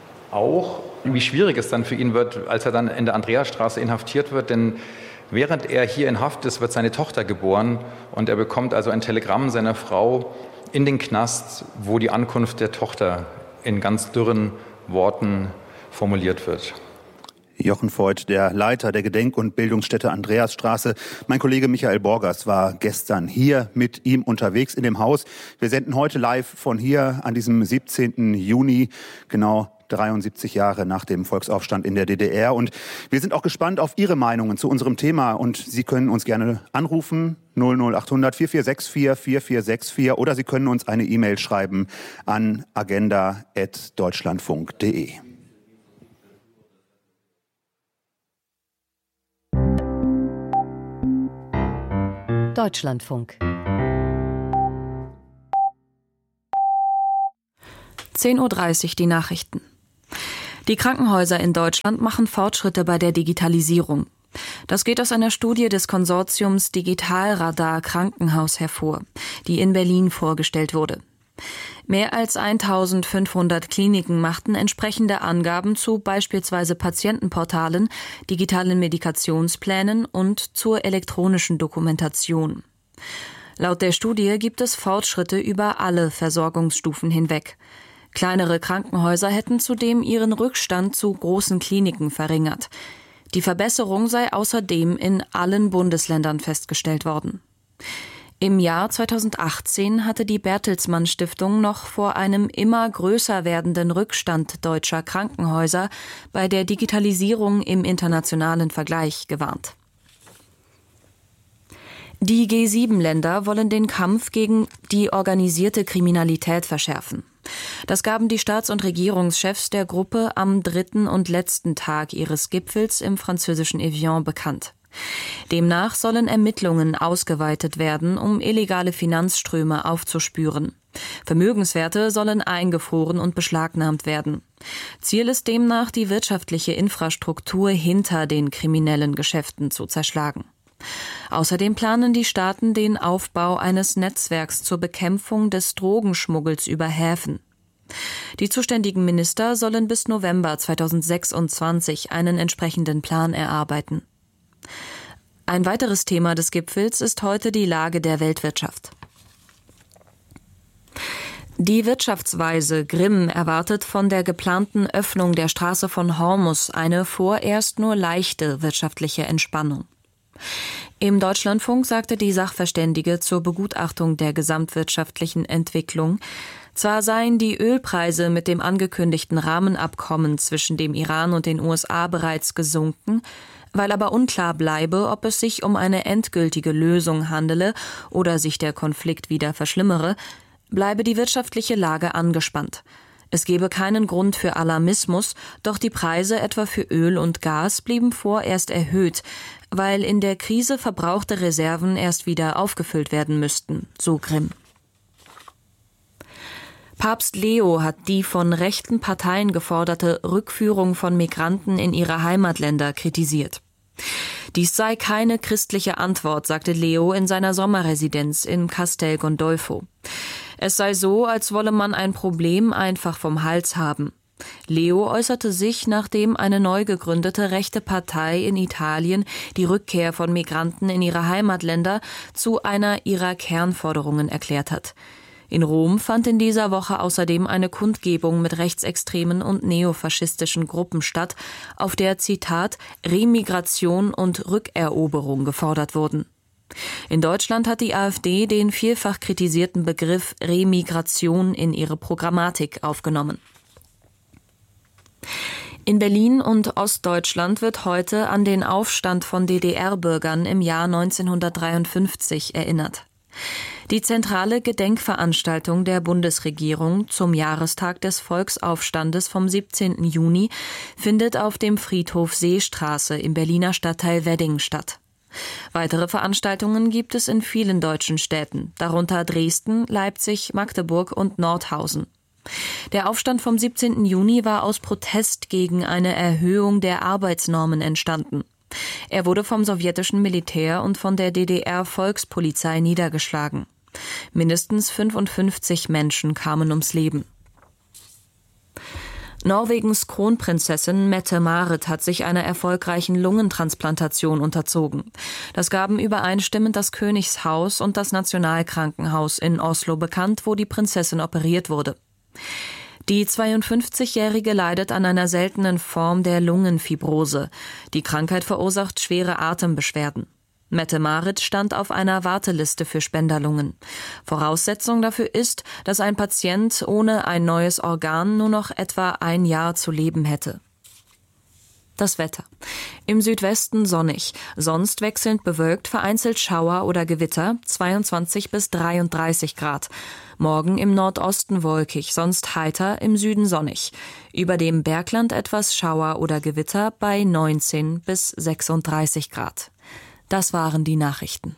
T: auch, wie schwierig es dann für ihn wird, als er dann in der Andreasstraße inhaftiert wird. Denn während er hier in Haft ist, wird seine Tochter geboren. Und er bekommt also ein Telegramm seiner Frau in den Knast, wo die Ankunft der Tochter in ganz dürren Worten formuliert wird.
C: Jochen Voigt, der Leiter der Gedenk- und Bildungsstätte Andreasstraße. Mein Kollege Michael Borgers war gestern hier mit ihm unterwegs in dem Haus. Wir senden heute live von hier an diesem siebzehnten Juni, genau dreiundsiebzig Jahre nach dem Volksaufstand in der D D R. Und wir sind auch gespannt auf Ihre Meinungen zu unserem Thema. Und Sie können uns gerne anrufen, null null acht hundert vier vier sechs vier vier vier sechs vier. Oder Sie können uns eine E-Mail schreiben an agenda at deutschlandfunk punkt de.
V: Deutschlandfunk.
A: zehn Uhr dreißig die Nachrichten. Die Krankenhäuser in Deutschland machen Fortschritte bei der Digitalisierung. Das geht aus einer Studie des Konsortiums Digitalradar Krankenhaus hervor, die in Berlin vorgestellt wurde. Mehr als eintausendfünfhundert Kliniken machten entsprechende Angaben zu beispielsweise Patientenportalen, digitalen Medikationsplänen und zur elektronischen Dokumentation. Laut der Studie gibt es Fortschritte über alle Versorgungsstufen hinweg. Kleinere Krankenhäuser hätten zudem ihren Rückstand zu großen Kliniken verringert. Die Verbesserung sei außerdem in allen Bundesländern festgestellt worden. Im Jahr zweitausendachtzehn hatte die Bertelsmann Stiftung noch vor einem immer größer werdenden Rückstand deutscher Krankenhäuser bei der Digitalisierung im internationalen Vergleich gewarnt. Die G sieben Länder wollen den Kampf gegen die organisierte Kriminalität verschärfen. Das gaben die Staats- und Regierungschefs der Gruppe am dritten und letzten Tag ihres Gipfels im französischen Evian bekannt. Demnach sollen Ermittlungen ausgeweitet werden, um illegale Finanzströme aufzuspüren. Vermögenswerte sollen eingefroren und beschlagnahmt werden. Ziel ist demnach, die wirtschaftliche Infrastruktur hinter den kriminellen Geschäften zu zerschlagen. Außerdem planen die Staaten den Aufbau eines Netzwerks zur Bekämpfung des Drogenschmuggels über Häfen. Die zuständigen Minister sollen bis November zweitausendsechsundzwanzig einen entsprechenden Plan erarbeiten. Ein weiteres Thema des Gipfels ist heute die Lage der Weltwirtschaft. Die Wirtschaftsweise Grimm erwartet von der geplanten Öffnung der Straße von Hormuz eine vorerst nur leichte wirtschaftliche Entspannung. Im Deutschlandfunk sagte die Sachverständige zur Begutachtung der gesamtwirtschaftlichen Entwicklung, zwar seien die Ölpreise mit dem angekündigten Rahmenabkommen zwischen dem Iran und den U S A bereits gesunken, weil aber unklar bleibe, ob es sich um eine endgültige Lösung handele oder sich der Konflikt wieder verschlimmere, bleibe die wirtschaftliche Lage angespannt. Es gebe keinen Grund für Alarmismus, doch die Preise etwa für Öl und Gas blieben vorerst erhöht, weil in der Krise verbrauchte Reserven erst wieder aufgefüllt werden müssten, so Grimm. Papst Leo hat die von rechten Parteien geforderte Rückführung von Migranten in ihre Heimatländer kritisiert. Dies sei keine christliche Antwort, sagte Leo in seiner Sommerresidenz in Castel Gandolfo. Es sei so, als wolle man ein Problem einfach vom Hals haben. Leo äußerte sich, nachdem eine neu gegründete rechte Partei in Italien die Rückkehr von Migranten in ihre Heimatländer zu einer ihrer Kernforderungen erklärt hat. In Rom fand in dieser Woche außerdem eine Kundgebung mit rechtsextremen und neofaschistischen Gruppen statt, auf der, Zitat, Remigration und Rückeroberung gefordert wurden. In Deutschland hat die AfD den vielfach kritisierten Begriff Remigration in ihre Programmatik aufgenommen. In Berlin und Ostdeutschland wird heute an den Aufstand von D D R-Bürgern im Jahr neunzehnhundertdreiundfünfzig erinnert. Die zentrale Gedenkveranstaltung der Bundesregierung zum Jahrestag des Volksaufstandes vom siebzehnten Juni findet auf dem Friedhof Seestraße im Berliner Stadtteil Wedding statt. Weitere Veranstaltungen gibt es in vielen deutschen Städten, darunter Dresden, Leipzig, Magdeburg und Nordhausen. Der Aufstand vom siebzehnten Juni war aus Protest gegen eine Erhöhung der Arbeitsnormen entstanden. Er wurde vom sowjetischen Militär und von der D D R-Volkspolizei niedergeschlagen. Mindestens fünfundfünfzig Menschen kamen ums Leben. Norwegens Kronprinzessin Mette-Marit hat sich einer erfolgreichen Lungentransplantation unterzogen. Das gaben übereinstimmend das Königshaus und das Nationalkrankenhaus in Oslo bekannt, wo die Prinzessin operiert wurde. Die zweiundfünfzigjährige leidet an einer seltenen Form der Lungenfibrose. Die Krankheit verursacht schwere Atembeschwerden. Mette-Marit stand auf einer Warteliste für Spenderlungen. Voraussetzung dafür ist, dass ein Patient ohne ein neues Organ nur noch etwa ein Jahr zu leben hätte. Das Wetter. Im Südwesten sonnig, sonst wechselnd bewölkt, vereinzelt Schauer oder Gewitter, zweiundzwanzig bis dreiunddreißig Grad. Morgen im Nordosten wolkig, sonst heiter, im Süden sonnig. Über dem Bergland etwas Schauer oder Gewitter bei neunzehn bis sechsunddreißig Grad. Das waren die Nachrichten.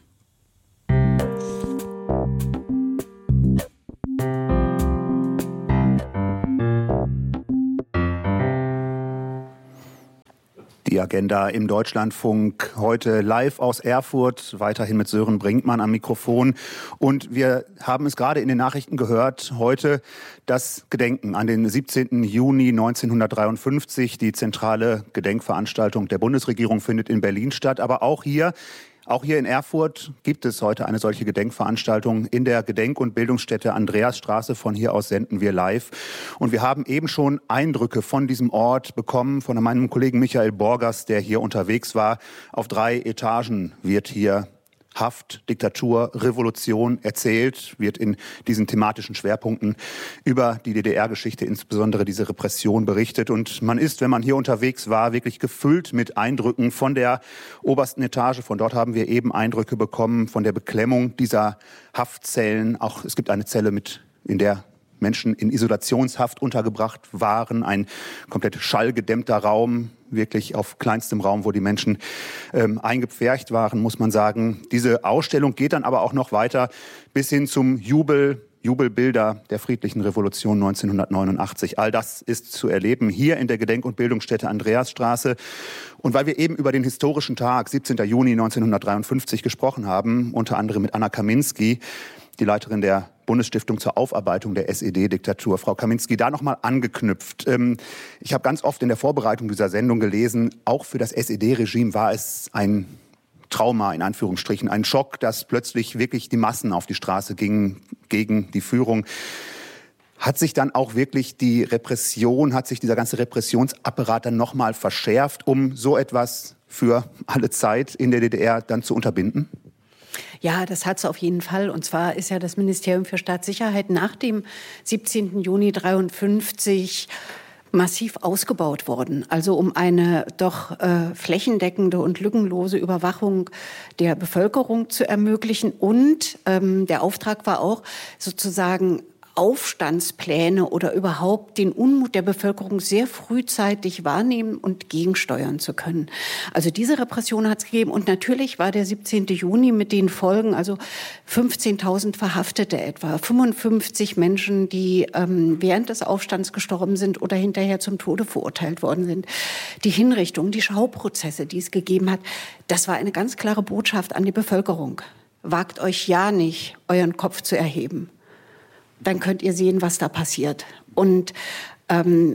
C: Die Agenda im Deutschlandfunk heute live aus Erfurt, weiterhin mit Sören Brinkmann am Mikrofon. Und wir haben es gerade in den Nachrichten gehört, heute das Gedenken an den siebzehnten Juni neunzehnhundertdreiundfünfzig. Die zentrale Gedenkveranstaltung der Bundesregierung findet in Berlin statt, aber auch hier Auch hier in Erfurt gibt es heute eine solche Gedenkveranstaltung in der Gedenk- und Bildungsstätte Andreasstraße. Von hier aus senden wir live. Und wir haben eben schon Eindrücke von diesem Ort bekommen von meinem Kollegen Michael Borgers, der hier unterwegs war. Auf drei Etagen wird hier Haft, Diktatur, Revolution erzählt, wird in diesen thematischen Schwerpunkten über die D D R-Geschichte, insbesondere diese Repression, berichtet. Und man ist, wenn man hier unterwegs war, wirklich gefüllt mit Eindrücken von der obersten Etage. Von dort haben wir eben Eindrücke bekommen von der Beklemmung dieser Haftzellen. Auch es gibt eine Zelle, mit, in der Menschen in Isolationshaft untergebracht waren. Ein komplett schallgedämmter Raum, wirklich auf kleinstem Raum, wo die Menschen ähm, eingepfercht waren, muss man sagen. Diese Ausstellung geht dann aber auch noch weiter bis hin zum Jubel, Jubelbilder der friedlichen Revolution neunzehnhundertneunundachtzig. All das ist zu erleben hier in der Gedenk- und Bildungsstätte Andreasstraße. Und weil wir eben über den historischen Tag, siebzehnten Juni neunzehnhundertdreiundfünfzig, gesprochen haben, unter anderem mit Anna Kaminski, die Leiterin der Bundesstiftung zur Aufarbeitung der S E D-Diktatur. Frau Kaminski, da nochmal angeknüpft. Ich habe ganz oft in der Vorbereitung dieser Sendung gelesen, auch für das S E D-Regime war es ein Trauma, in Anführungsstrichen, ein Schock, dass plötzlich wirklich die Massen auf die Straße gingen gegen die Führung. Hat sich dann auch wirklich die Repression, hat sich dieser ganze Repressionsapparat dann nochmal verschärft, um so etwas für alle Zeit in der D D R dann zu unterbinden?
S: Ja, das hat es auf jeden Fall. Und zwar ist ja das Ministerium für Staatssicherheit nach dem siebzehnten Juni dreiundfünfzig massiv ausgebaut worden. Also um eine doch äh, flächendeckende und lückenlose Überwachung der Bevölkerung zu ermöglichen. Und ähm, der Auftrag war auch sozusagen Aufstandspläne oder überhaupt den Unmut der Bevölkerung sehr frühzeitig wahrnehmen und gegensteuern zu können. Also diese Repression hat es gegeben. Und natürlich war der siebzehnten Juni mit den Folgen, also fünfzehntausend Verhaftete etwa, fünfundfünfzig Menschen, die ähm, während des Aufstands gestorben sind oder hinterher zum Tode verurteilt worden sind. Die Hinrichtungen, die Schauprozesse, die es gegeben hat, das war eine ganz klare Botschaft an die Bevölkerung. Wagt euch ja nicht, euren Kopf zu erheben. Dann könnt ihr sehen, was da passiert. Und ähm,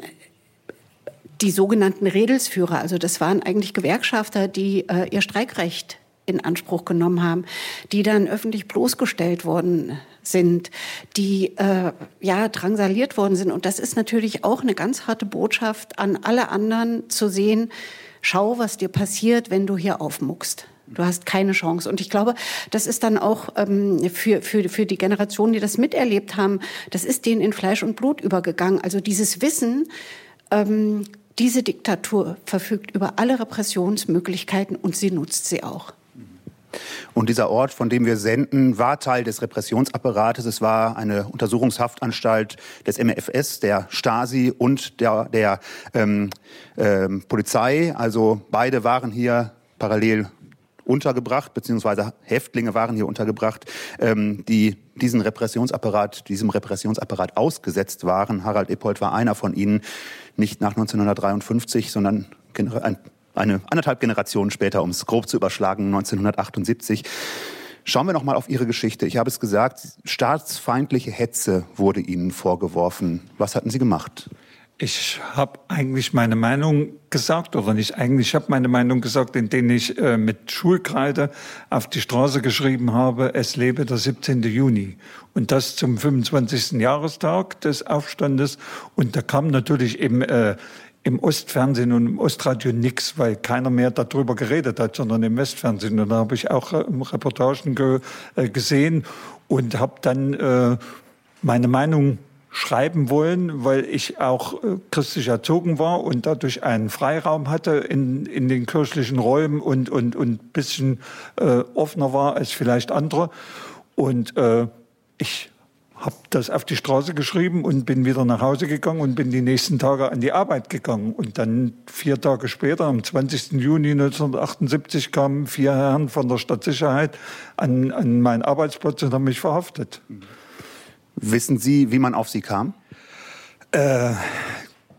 S: die sogenannten Redelsführer, also das waren eigentlich Gewerkschafter, die äh, ihr Streikrecht in Anspruch genommen haben, die dann öffentlich bloßgestellt worden sind, die äh, ja drangsaliert worden sind. Und das ist natürlich auch eine ganz harte Botschaft an alle anderen zu sehen, schau, was dir passiert, wenn du hier aufmuckst. Du hast keine Chance. Und ich glaube, das ist dann auch ähm, für, für, für die Generationen, die das miterlebt haben, das ist denen in Fleisch und Blut übergegangen. Also dieses Wissen, ähm, diese Diktatur verfügt über alle Repressionsmöglichkeiten und sie nutzt sie auch.
C: Und dieser Ort, von dem wir senden, war Teil des Repressionsapparates. Es war eine Untersuchungshaftanstalt des M F S, der Stasi und der, der ähm, ähm, Polizei. Also beide waren hier parallel untergebracht, beziehungsweise Häftlinge waren hier untergebracht, ähm, die diesen Repressionsapparat, diesem Repressionsapparat ausgesetzt waren. Harald Eppold war einer von ihnen, nicht nach neunzehnhundertdreiundfünfzig, sondern ein, eine anderthalb Generationen später, um es grob zu überschlagen, neunzehnhundertachtundsiebzig. Schauen wir noch mal auf Ihre Geschichte. Ich habe es gesagt, staatsfeindliche Hetze wurde Ihnen vorgeworfen. Was hatten Sie gemacht?
Q: Ich habe eigentlich meine Meinung gesagt, oder nicht eigentlich, ich habe meine Meinung gesagt, indem ich äh, mit Schulkreide auf die Straße geschrieben habe, es lebe der siebzehnte Juni. Und das zum fünfundzwanzigsten Jahrestag des Aufstandes. Und da kam natürlich eben äh, im Ostfernsehen und im Ostradio nichts, weil keiner mehr darüber geredet hat, sondern im Westfernsehen. Und da habe ich auch äh, Reportagen ge, äh, gesehen und habe dann äh, meine Meinung schreiben wollen, weil ich auch äh, christlich erzogen war und dadurch einen Freiraum hatte in, in den kirchlichen Räumen und und und ein bisschen äh, offener war als vielleicht andere. Und äh, ich habe das auf die Straße geschrieben und bin wieder nach Hause gegangen und bin die nächsten Tage an die Arbeit gegangen. Und dann vier Tage später, am zwanzigsten Juni neunzehnhundertachtundsiebzig, kamen vier Herren von der Stadtsicherheit an, an meinen Arbeitsplatz und haben mich verhaftet.
C: Wissen Sie, wie man auf Sie kam?
Q: Äh,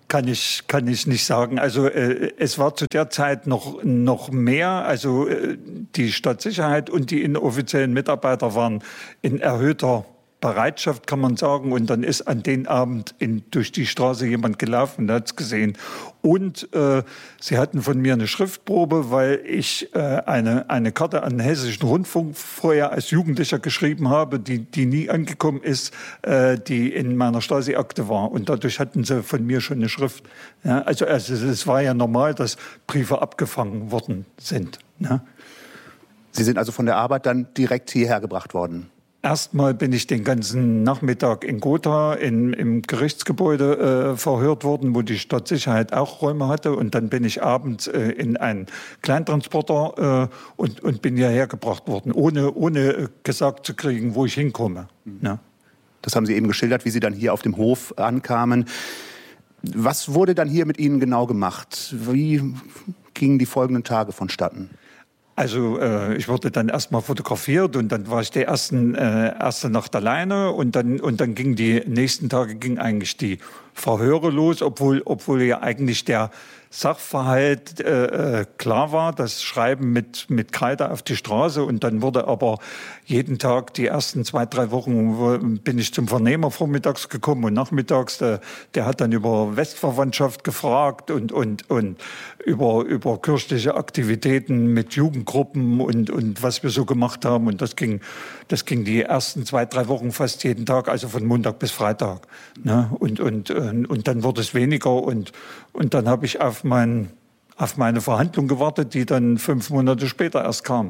Q: Kann ich, kann ich nicht sagen. Also äh, es war zu der Zeit noch, noch mehr. Also äh, die Stadtsicherheit und die inoffiziellen Mitarbeiter waren in erhöhter Bereitschaft, kann man sagen. Und dann ist an den Abend in, durch die Straße jemand gelaufen, der hat es gesehen. Und äh, sie hatten von mir eine Schriftprobe, weil ich äh, eine, eine Karte an den Hessischen Rundfunk vorher als Jugendlicher geschrieben habe, die, die nie angekommen ist, äh, die in meiner Stasi-Akte war. Und dadurch hatten sie von mir schon eine Schrift. Ja, also, also es war ja normal, dass Briefe abgefangen worden sind. Ja.
C: Sie sind also von der Arbeit dann direkt hierher gebracht worden?
Q: Erstmal bin ich den ganzen Nachmittag in Gotha in, im Gerichtsgebäude äh, verhört worden, wo die Stadtsicherheit auch Räume hatte. Und dann bin ich abends äh, in einen Kleintransporter äh, und, und bin hierher gebracht worden, ohne, ohne gesagt zu kriegen, wo ich hinkomme. Mhm. Ja.
C: Das haben Sie eben geschildert, wie Sie dann hier auf dem Hof ankamen. Was wurde dann hier mit Ihnen genau gemacht? Wie gingen die folgenden Tage vonstatten?
Q: Also äh, ich wurde dann erstmal fotografiert und dann war ich die ersten, äh, erste Nacht alleine und dann, und dann ging die nächsten Tage ging eigentlich die Verhöre los, obwohl, obwohl ja eigentlich der Sachverhalt äh, klar war, das Schreiben mit, mit Kreide auf die Straße. Und dann wurde aber jeden Tag, die ersten zwei, drei Wochen, bin ich zum Vernehmer vormittags gekommen und nachmittags. Der, der hat dann über Westverwandtschaft gefragt und, und, und über, über kirchliche Aktivitäten mit Jugendgruppen und, und was wir so gemacht haben. Und das ging, das ging die ersten zwei, drei Wochen fast jeden Tag, also von Montag bis Freitag. Ne? Und, und, und dann wurde es weniger und, und dann habe ich auf, mein, auf meine Verhandlung gewartet, die dann fünf Monate später erst kam.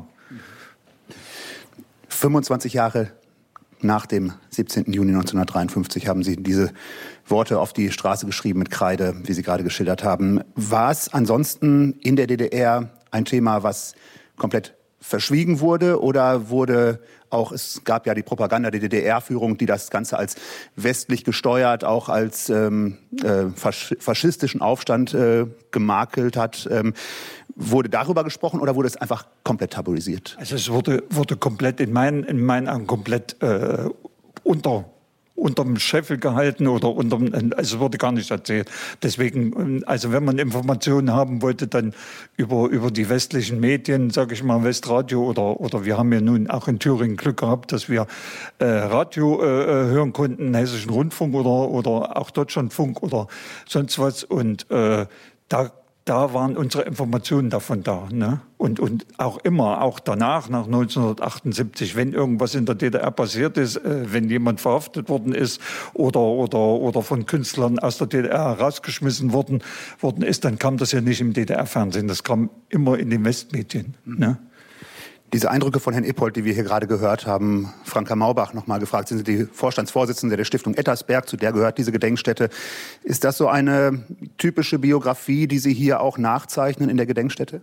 C: fünfundzwanzig Jahre nach dem siebzehnten Juni neunzehnhundertdreiundfünfzig haben Sie diese Worte auf die Straße geschrieben mit Kreide, wie Sie gerade geschildert haben. War es ansonsten in der D D R ein Thema, was komplett verschwiegen wurde, oder wurde auch, es gab ja die Propaganda der D D R-Führung, die das Ganze als westlich gesteuert, auch als ähm, äh, fasch faschistischen Aufstand äh, gemakelt hat. Ähm, wurde darüber gesprochen oder wurde es einfach komplett tabuisiert?
Q: Also es wurde, wurde komplett in meinen, in meinen Augen komplett äh, unter unterm Scheffel gehalten oder unterm, also wurde gar nicht erzählt. Deswegen, also wenn man Informationen haben wollte, dann über, über die westlichen Medien, sage ich mal, Westradio oder, oder wir haben ja nun auch in Thüringen Glück gehabt, dass wir äh, Radio äh, hören konnten, Hessischen Rundfunk oder, oder auch Deutschlandfunk oder sonst was. Und äh, da Da waren unsere Informationen davon da. Ne? Und, und auch immer, auch danach, nach neunzehnhundertachtundsiebzig, wenn irgendwas in der D D R passiert ist, äh, wenn jemand verhaftet worden ist oder, oder, oder von Künstlern aus der D D R rausgeschmissen worden, worden ist, dann kam das ja nicht im D D R-Fernsehen, das kam immer in den Westmedien. Mhm. Ne?
C: Diese Eindrücke von Herrn Ippold, die wir hier gerade gehört haben, Franka Maubach noch mal gefragt, sind Sie die Vorstandsvorsitzende der Stiftung Ettersberg, zu der gehört diese Gedenkstätte. Ist das so eine typische Biografie, die Sie hier auch nachzeichnen in der Gedenkstätte?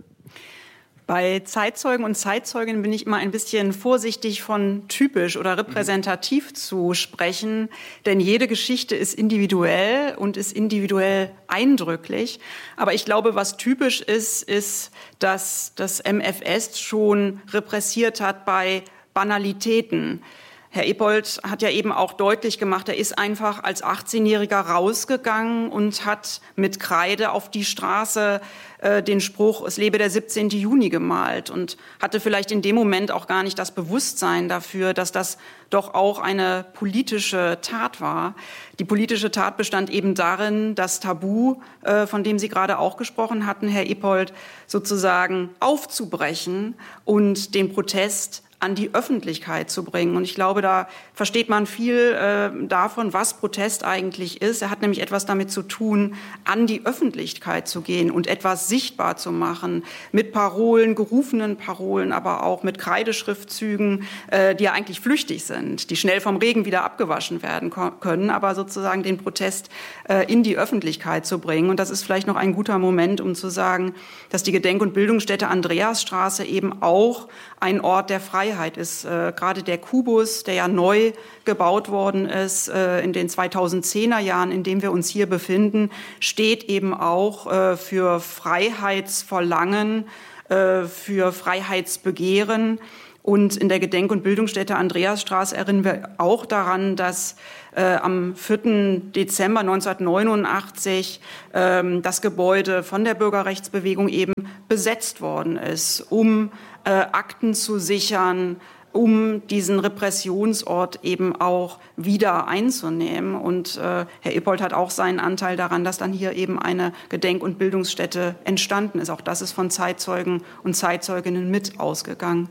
P: Bei Zeitzeugen und Zeitzeuginnen bin ich immer ein bisschen vorsichtig, von typisch oder repräsentativ zu sprechen, denn jede Geschichte ist individuell und ist individuell eindrücklich. Aber ich glaube, was typisch ist, ist, dass das M F S schon repressiert hat bei Banalitäten. Herr Ippold hat ja eben auch deutlich gemacht, er ist einfach als achtzehnjähriger rausgegangen und hat mit Kreide auf die Straße äh, den Spruch, es lebe der siebzehnte Juni gemalt und hatte vielleicht in dem Moment auch gar nicht das Bewusstsein dafür, dass das doch auch eine politische Tat war. Die politische Tat bestand eben darin, das Tabu, äh, von dem Sie gerade auch gesprochen hatten, Herr Ippold, sozusagen aufzubrechen und den Protest an die Öffentlichkeit zu bringen. Und ich glaube, da versteht man viel äh, davon, was Protest eigentlich ist. Er hat nämlich etwas damit zu tun, an die Öffentlichkeit zu gehen und etwas sichtbar zu machen, mit Parolen, gerufenen Parolen, aber auch mit Kreideschriftzügen, äh, die ja eigentlich flüchtig sind, die schnell vom Regen wieder abgewaschen werden können, aber sozusagen den Protest äh, in die Öffentlichkeit zu bringen. Und das ist vielleicht noch ein guter Moment, um zu sagen, dass die Gedenk- und Bildungsstätte Andreasstraße eben auch ein Ort der Freiheit ist. Äh, gerade der Kubus, der ja neu gebaut worden ist äh, in den zweitausendzehner Jahren, in dem wir uns hier befinden, steht eben auch äh, für Freiheitsverlangen, äh, für Freiheitsbegehren. Und in der Gedenk- und Bildungsstätte Andreasstraße erinnern wir auch daran, dass äh, am vierten Dezember neunzehnhundertneunundachtzig ähm, das Gebäude von der Bürgerrechtsbewegung eben besetzt worden ist, um äh, Akten zu sichern, um diesen Repressionsort eben auch wieder einzunehmen. Und äh, Herr Ippold hat auch seinen Anteil daran, dass dann hier eben eine Gedenk- und Bildungsstätte entstanden ist. Auch das ist von Zeitzeugen und Zeitzeuginnen mit ausgegangen.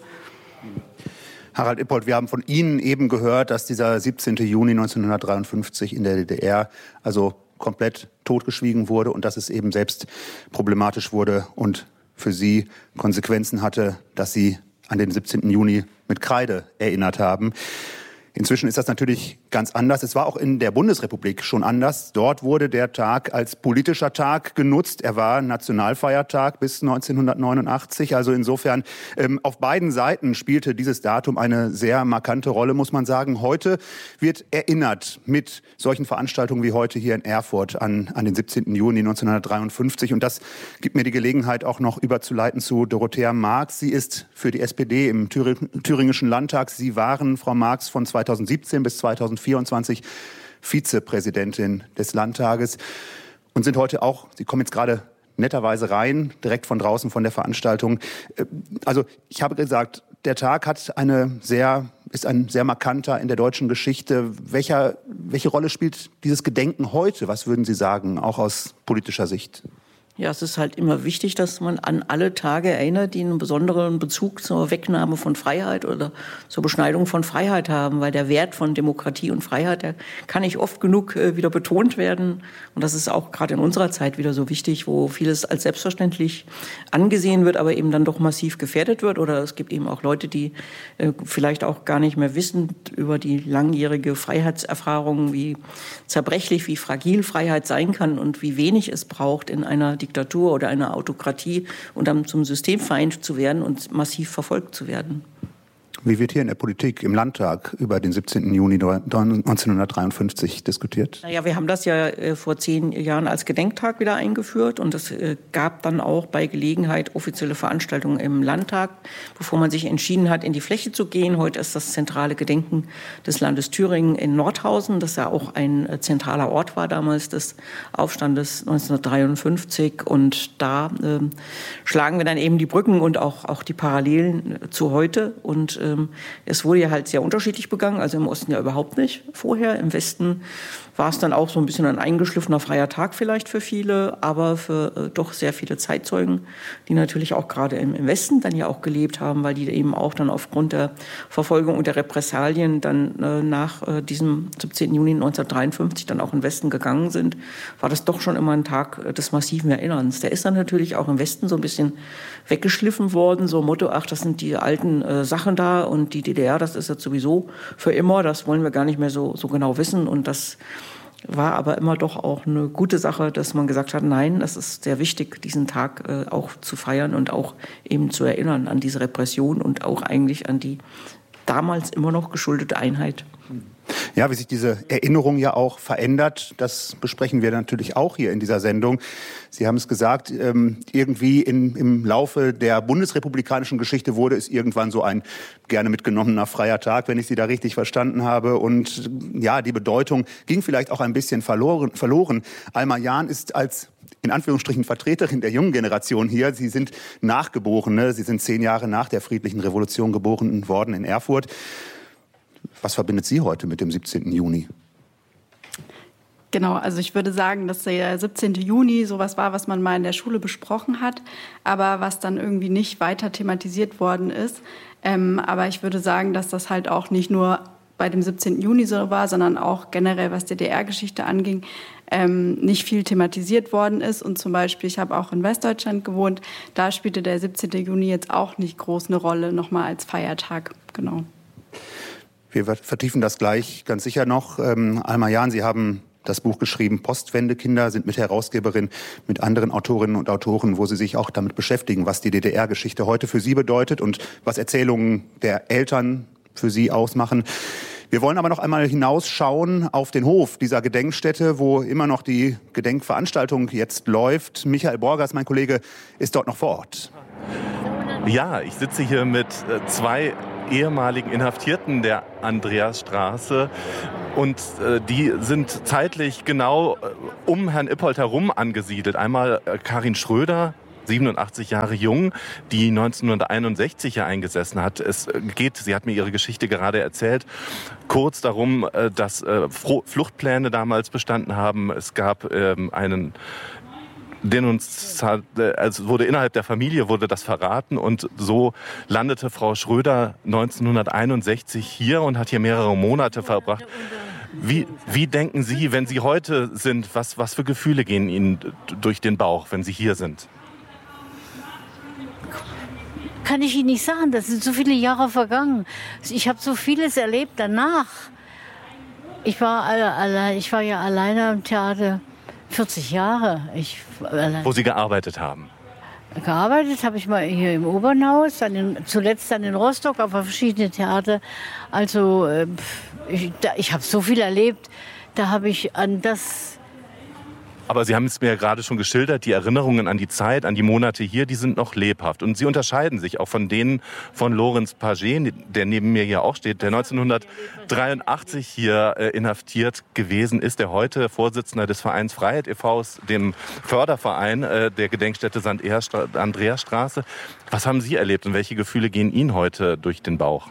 C: Harald Ippold, wir haben von Ihnen eben gehört, dass dieser siebzehnten Juni neunzehnhundertdreiundfünfzig in der D D R also komplett totgeschwiegen wurde und dass es eben selbst problematisch wurde und für Sie Konsequenzen hatte, dass Sie an den siebzehnten Juni mit Kreide erinnert haben. Inzwischen ist das natürlich ganz anders. Es war auch in der Bundesrepublik schon anders. Dort wurde der Tag als politischer Tag genutzt. Er war Nationalfeiertag bis neunzehnhundertneunundachtzig. Also insofern ähm, auf beiden Seiten spielte dieses Datum eine sehr markante Rolle, muss man sagen. Heute wird erinnert mit solchen Veranstaltungen wie heute hier in Erfurt an, an den siebzehnten Juni neunzehnhundertdreiundfünfzig. Und das gibt mir die Gelegenheit, auch noch überzuleiten zu Dorothea Marx. Sie ist für die S P D im Thüringischen Landtag. Sie waren, Frau Marx, von zweitausendsiebzehn bis zweitausendvierundzwanzig Vizepräsidentin des Landtages und sind heute auch, Sie kommen jetzt gerade netterweise rein, direkt von draußen von der Veranstaltung. Also ich habe gesagt, der Tag hat eine sehr, ist ein sehr markanter in der deutschen Geschichte. Welcher, welche Rolle spielt dieses Gedenken heute? Was würden Sie sagen, auch aus politischer Sicht?
G: Ja, es ist halt immer wichtig, dass man an alle Tage erinnert, die einen besonderen Bezug zur Wegnahme von Freiheit oder zur Beschneidung von Freiheit haben, weil der Wert von Demokratie und Freiheit, der kann nicht oft genug äh, wieder betont werden. Und das ist auch gerade in unserer Zeit wieder so wichtig, wo vieles als selbstverständlich angesehen wird, aber eben dann doch massiv gefährdet wird. Oder es gibt eben auch Leute, die äh, vielleicht auch gar nicht mehr wissen über die langjährige Freiheitserfahrung, wie zerbrechlich, wie fragil Freiheit sein kann und wie wenig es braucht in einer Diktatur oder einer Autokratie und dann zum Systemfeind zu werden und massiv verfolgt zu werden.
C: Wie wird hier in der Politik, im Landtag über den siebzehnten Juni neunzehnhundertdreiundfünfzig diskutiert?
G: Naja, wir haben das ja äh, vor zehn Jahren als Gedenktag wieder eingeführt und es äh, gab dann auch bei Gelegenheit offizielle Veranstaltungen im Landtag, bevor man sich entschieden hat, in die Fläche zu gehen. Heute ist das zentrale Gedenken des Landes Thüringen in Nordhausen, das ja auch ein äh, zentraler Ort war damals des Aufstandes neunzehnhundertdreiundfünfzig. Und da äh, schlagen wir dann eben die Brücken und auch, auch die Parallelen äh, zu heute. Und äh, es wurde ja halt sehr unterschiedlich begangen, also im Osten ja überhaupt nicht vorher. Im Westen war es dann auch so ein bisschen ein eingeschliffener freier Tag vielleicht für viele, aber für äh, doch sehr viele Zeitzeugen, die natürlich auch gerade im, im Westen dann ja auch gelebt haben, weil die eben auch dann aufgrund der Verfolgung und der Repressalien dann äh, nach äh, diesem siebzehnten Juni neunzehnhundertdreiundfünfzig dann auch in den Westen gegangen sind, war das doch schon immer ein Tag äh, des massiven Erinnerns. Der ist dann natürlich auch im Westen so ein bisschen weggeschliffen worden, so Motto, ach, das sind die alten äh, Sachen da und die D D R, das ist jetzt sowieso für immer, das wollen wir gar nicht mehr so, so genau wissen. Und das war aber immer doch auch eine gute Sache, dass man gesagt hat, nein, das ist sehr wichtig, diesen Tag äh, auch zu feiern und auch eben zu erinnern an diese Repression und auch eigentlich an die damals immer noch geschuldete Einheit.
C: Ja, wie sich diese Erinnerung ja auch verändert, das besprechen wir natürlich auch hier in dieser Sendung. Sie haben es gesagt, irgendwie in, im Laufe der bundesrepublikanischen Geschichte wurde es irgendwann so ein gerne mitgenommener freier Tag, wenn ich Sie da richtig verstanden habe. Und ja, die Bedeutung ging vielleicht auch ein bisschen verloren. verloren. Alma Jahn ist als in Anführungsstrichen Vertreterin der jungen Generation hier. Sie sind Nachgeborene, Sie sind zehn Jahre nach der friedlichen Revolution geboren worden in Erfurt. Was verbindet Sie heute mit dem siebzehnten Juni?
V: Genau, also ich würde sagen, dass der siebzehnten Juni sowas war, was man mal in der Schule besprochen hat, aber was dann irgendwie nicht weiter thematisiert worden ist. Ähm, aber ich würde sagen, dass das halt auch nicht nur bei dem siebzehnten Juni so war, sondern auch generell, was D D R-Geschichte anging, ähm, nicht viel thematisiert worden ist. Und zum Beispiel, ich habe auch in Westdeutschland gewohnt, da spielte der siebzehnten Juni jetzt auch nicht groß eine Rolle, nochmal als Feiertag, genau.
C: Wir vertiefen das gleich ganz sicher noch. Ähm, Alma Jahn, Sie haben das Buch geschrieben, Postwendekinder, sind Mitherausgeberin mit anderen Autorinnen und Autoren, wo Sie sich auch damit beschäftigen, was die D D R-Geschichte heute für Sie bedeutet und was Erzählungen der Eltern für Sie ausmachen. Wir wollen aber noch einmal hinausschauen auf den Hof dieser Gedenkstätte, wo immer noch die Gedenkveranstaltung jetzt läuft. Michael Borgers, mein Kollege, ist dort noch vor Ort.
R: Ja, ich sitze hier mit zwei ehemaligen Inhaftierten der Andreasstraße. Und äh, die sind zeitlich genau äh, um Herrn Ippold herum angesiedelt. Einmal äh, Karin Schröder, siebenundachtzig Jahre jung, die neunzehnhunderteinundsechzig hier eingesessen hat. Es geht, sie hat mir ihre Geschichte gerade erzählt, kurz darum, äh, dass äh, Fluchtpläne damals bestanden haben. Es gab ähm, einen Denunziat, also wurde innerhalb der Familie wurde das verraten und so landete Frau Schröder neunzehnhunderteinundsechzig hier und hat hier mehrere Monate verbracht. Wie, wie denken Sie, wenn Sie heute sind, was, was für Gefühle gehen Ihnen durch den Bauch, wenn Sie hier sind?
H: Kann ich Ihnen nicht sagen, das sind so viele Jahre vergangen. Ich habe so vieles erlebt danach. Ich war, alle, ich war ja alleine am Theater. vierzig Jahre. Ich,
R: Wo Sie gearbeitet haben?
H: Gearbeitet habe ich mal hier im Obernhaus, dann in, zuletzt dann in Rostock auf verschiedene Theater. Also ich, ich habe so viel erlebt, da habe ich an das...
R: Aber Sie haben es mir ja gerade schon geschildert, die Erinnerungen an die Zeit, an die Monate hier, die sind noch lebhaft. Und sie unterscheiden sich auch von denen von Lorenz Paget, der neben mir hier auch steht, der neunzehnhundertdreiundachtzig hier äh, inhaftiert gewesen ist, der heute Vorsitzender des Vereins Freiheit e V ist, dem Förderverein äh, der Gedenkstätte Sankt Andreasstraße. Was haben Sie erlebt und welche Gefühle gehen Ihnen heute durch den Bauch?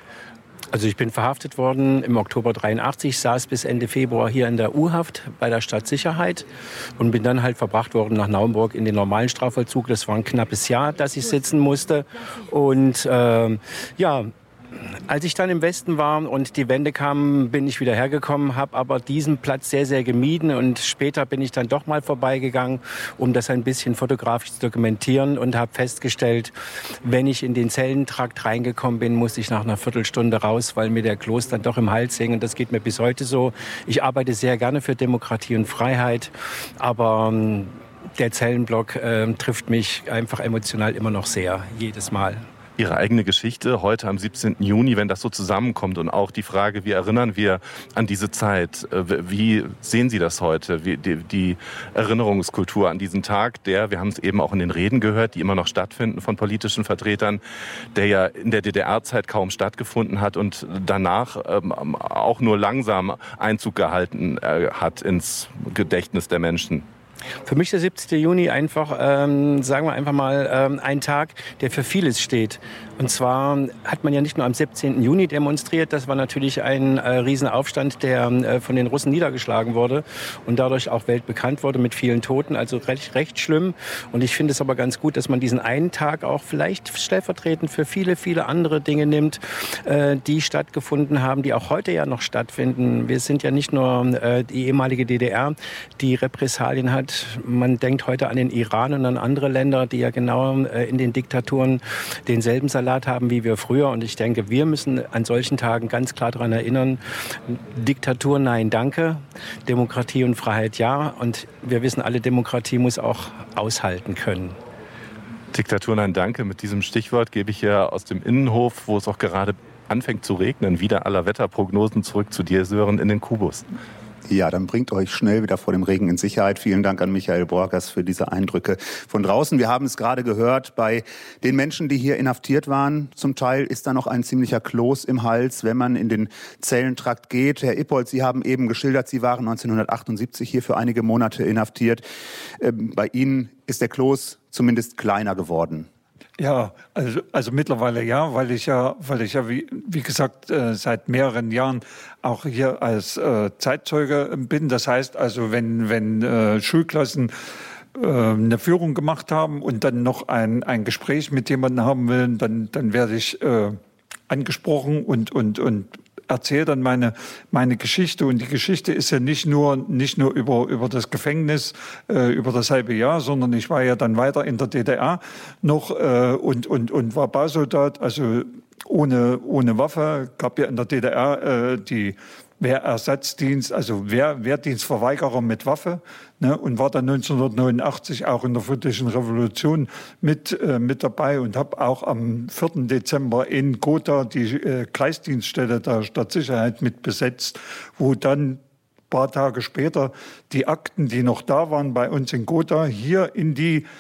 L: Also ich bin verhaftet worden im Oktober dreiundachtzig, saß bis Ende Februar hier in der U-Haft bei der Stadtsicherheit und bin dann halt verbracht worden nach Naumburg in den normalen Strafvollzug. Das war ein knappes Jahr, dass ich sitzen musste. Und äh, ja, als ich dann im Westen war und die Wende kam, bin ich wieder hergekommen, habe aber diesen Platz sehr, sehr gemieden und später bin ich dann doch mal vorbeigegangen, um das ein bisschen fotografisch zu dokumentieren und habe festgestellt, wenn ich in den Zellentrakt reingekommen bin, musste ich nach einer Viertelstunde raus, weil mir der Kloß dann doch im Hals hing und das geht mir bis heute so. Ich arbeite sehr gerne für Demokratie und Freiheit, aber ähm, der Zellenblock äh, trifft mich einfach emotional immer noch sehr, jedes Mal.
R: Ihre eigene Geschichte heute am siebzehnten Juni, wenn das so zusammenkommt und auch die Frage, wie erinnern wir an diese Zeit? Wie sehen Sie das heute, wie die, die Erinnerungskultur an diesen Tag, der, wir haben es eben auch in den Reden gehört, die immer noch stattfinden von politischen Vertretern, der ja in der D D R-Zeit kaum stattgefunden hat und danach ähm, auch nur langsam Einzug gehalten äh, hat ins Gedächtnis der Menschen?
L: Für mich ist der siebzehnte Juni einfach, ähm, sagen wir einfach mal, ähm, ein Tag, der für vieles steht. Und zwar hat man ja nicht nur am siebzehnten Juni demonstriert, das war natürlich ein äh, Riesenaufstand, der äh, von den Russen niedergeschlagen wurde und dadurch auch weltbekannt wurde mit vielen Toten, also recht, recht schlimm. Und ich finde es aber ganz gut, dass man diesen einen Tag auch vielleicht stellvertretend für viele, viele andere Dinge nimmt, äh, die stattgefunden haben, die auch heute ja noch stattfinden. Wir sind ja nicht nur äh, die ehemalige D D R, die Repressalien hat. Man denkt heute an den Iran und an andere Länder, die ja genau äh, in den Diktaturen denselben Salat haben wie wir früher. Und ich denke, wir müssen an solchen Tagen ganz klar daran erinnern, Diktatur nein, danke, Demokratie und Freiheit ja. Und wir wissen alle, Demokratie muss auch aushalten können.
R: Diktatur nein, danke. Mit diesem Stichwort gebe ich ja aus dem Innenhof, wo es auch gerade anfängt zu regnen, wieder aller Wetterprognosen zurück zu dir, Sören, in den Kubus.
C: Ja, dann bringt euch schnell wieder vor dem Regen in Sicherheit. Vielen Dank an Michael Borgers für diese Eindrücke von draußen. Wir haben es gerade gehört, bei den Menschen, die hier inhaftiert waren, zum Teil ist da noch ein ziemlicher Kloß im Hals, wenn man in den Zellentrakt geht. Herr Ippold, Sie haben eben geschildert, Sie waren neunzehnhundertachtundsiebzig hier für einige Monate inhaftiert. Ähm, bei Ihnen ist der Kloß zumindest kleiner geworden.
Q: Ja, also, also mittlerweile ja, weil ich ja, weil ich ja wie, wie gesagt äh, seit mehreren Jahren auch hier als äh, Zeitzeuge bin. Das heißt also, wenn wenn äh, Schulklassen äh, eine Führung gemacht haben und dann noch ein ein Gespräch mit jemandem haben will, dann dann werde ich äh, angesprochen und und und erzähle dann meine meine Geschichte. Und die Geschichte ist ja nicht nur nicht nur über über das Gefängnis, äh, über das halbe Jahr, sondern ich war ja dann weiter in der D D R noch äh, und und und war Bausoldat, also ohne ohne Waffe. Gab ja in der D D R äh, die Wehrersatzdienst, also Wehr, Wehrdienstverweigerer mit Waffe, ne, und war dann neunzehnhundertneunundachtzig auch in der friedlichen Revolution mit äh, mit dabei und habe auch am vierten Dezember in Gotha die äh, Kreisdienststelle der Stadtsicherheit mit besetzt, wo dann ein paar Tage später die Akten, die noch da waren bei uns in Gotha, hier in die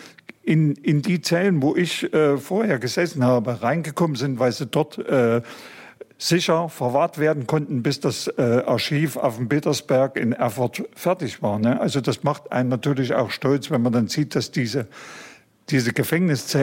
Q: in, in die Zellen, wo ich äh, vorher gesessen habe, reingekommen sind, weil sie dort äh, sicher verwahrt werden konnten, bis das äh, Archiv auf dem Petersberg in Erfurt fertig war. Ne? Also das macht einen natürlich auch stolz, wenn man dann sieht, dass diese, diese Gefängniszellen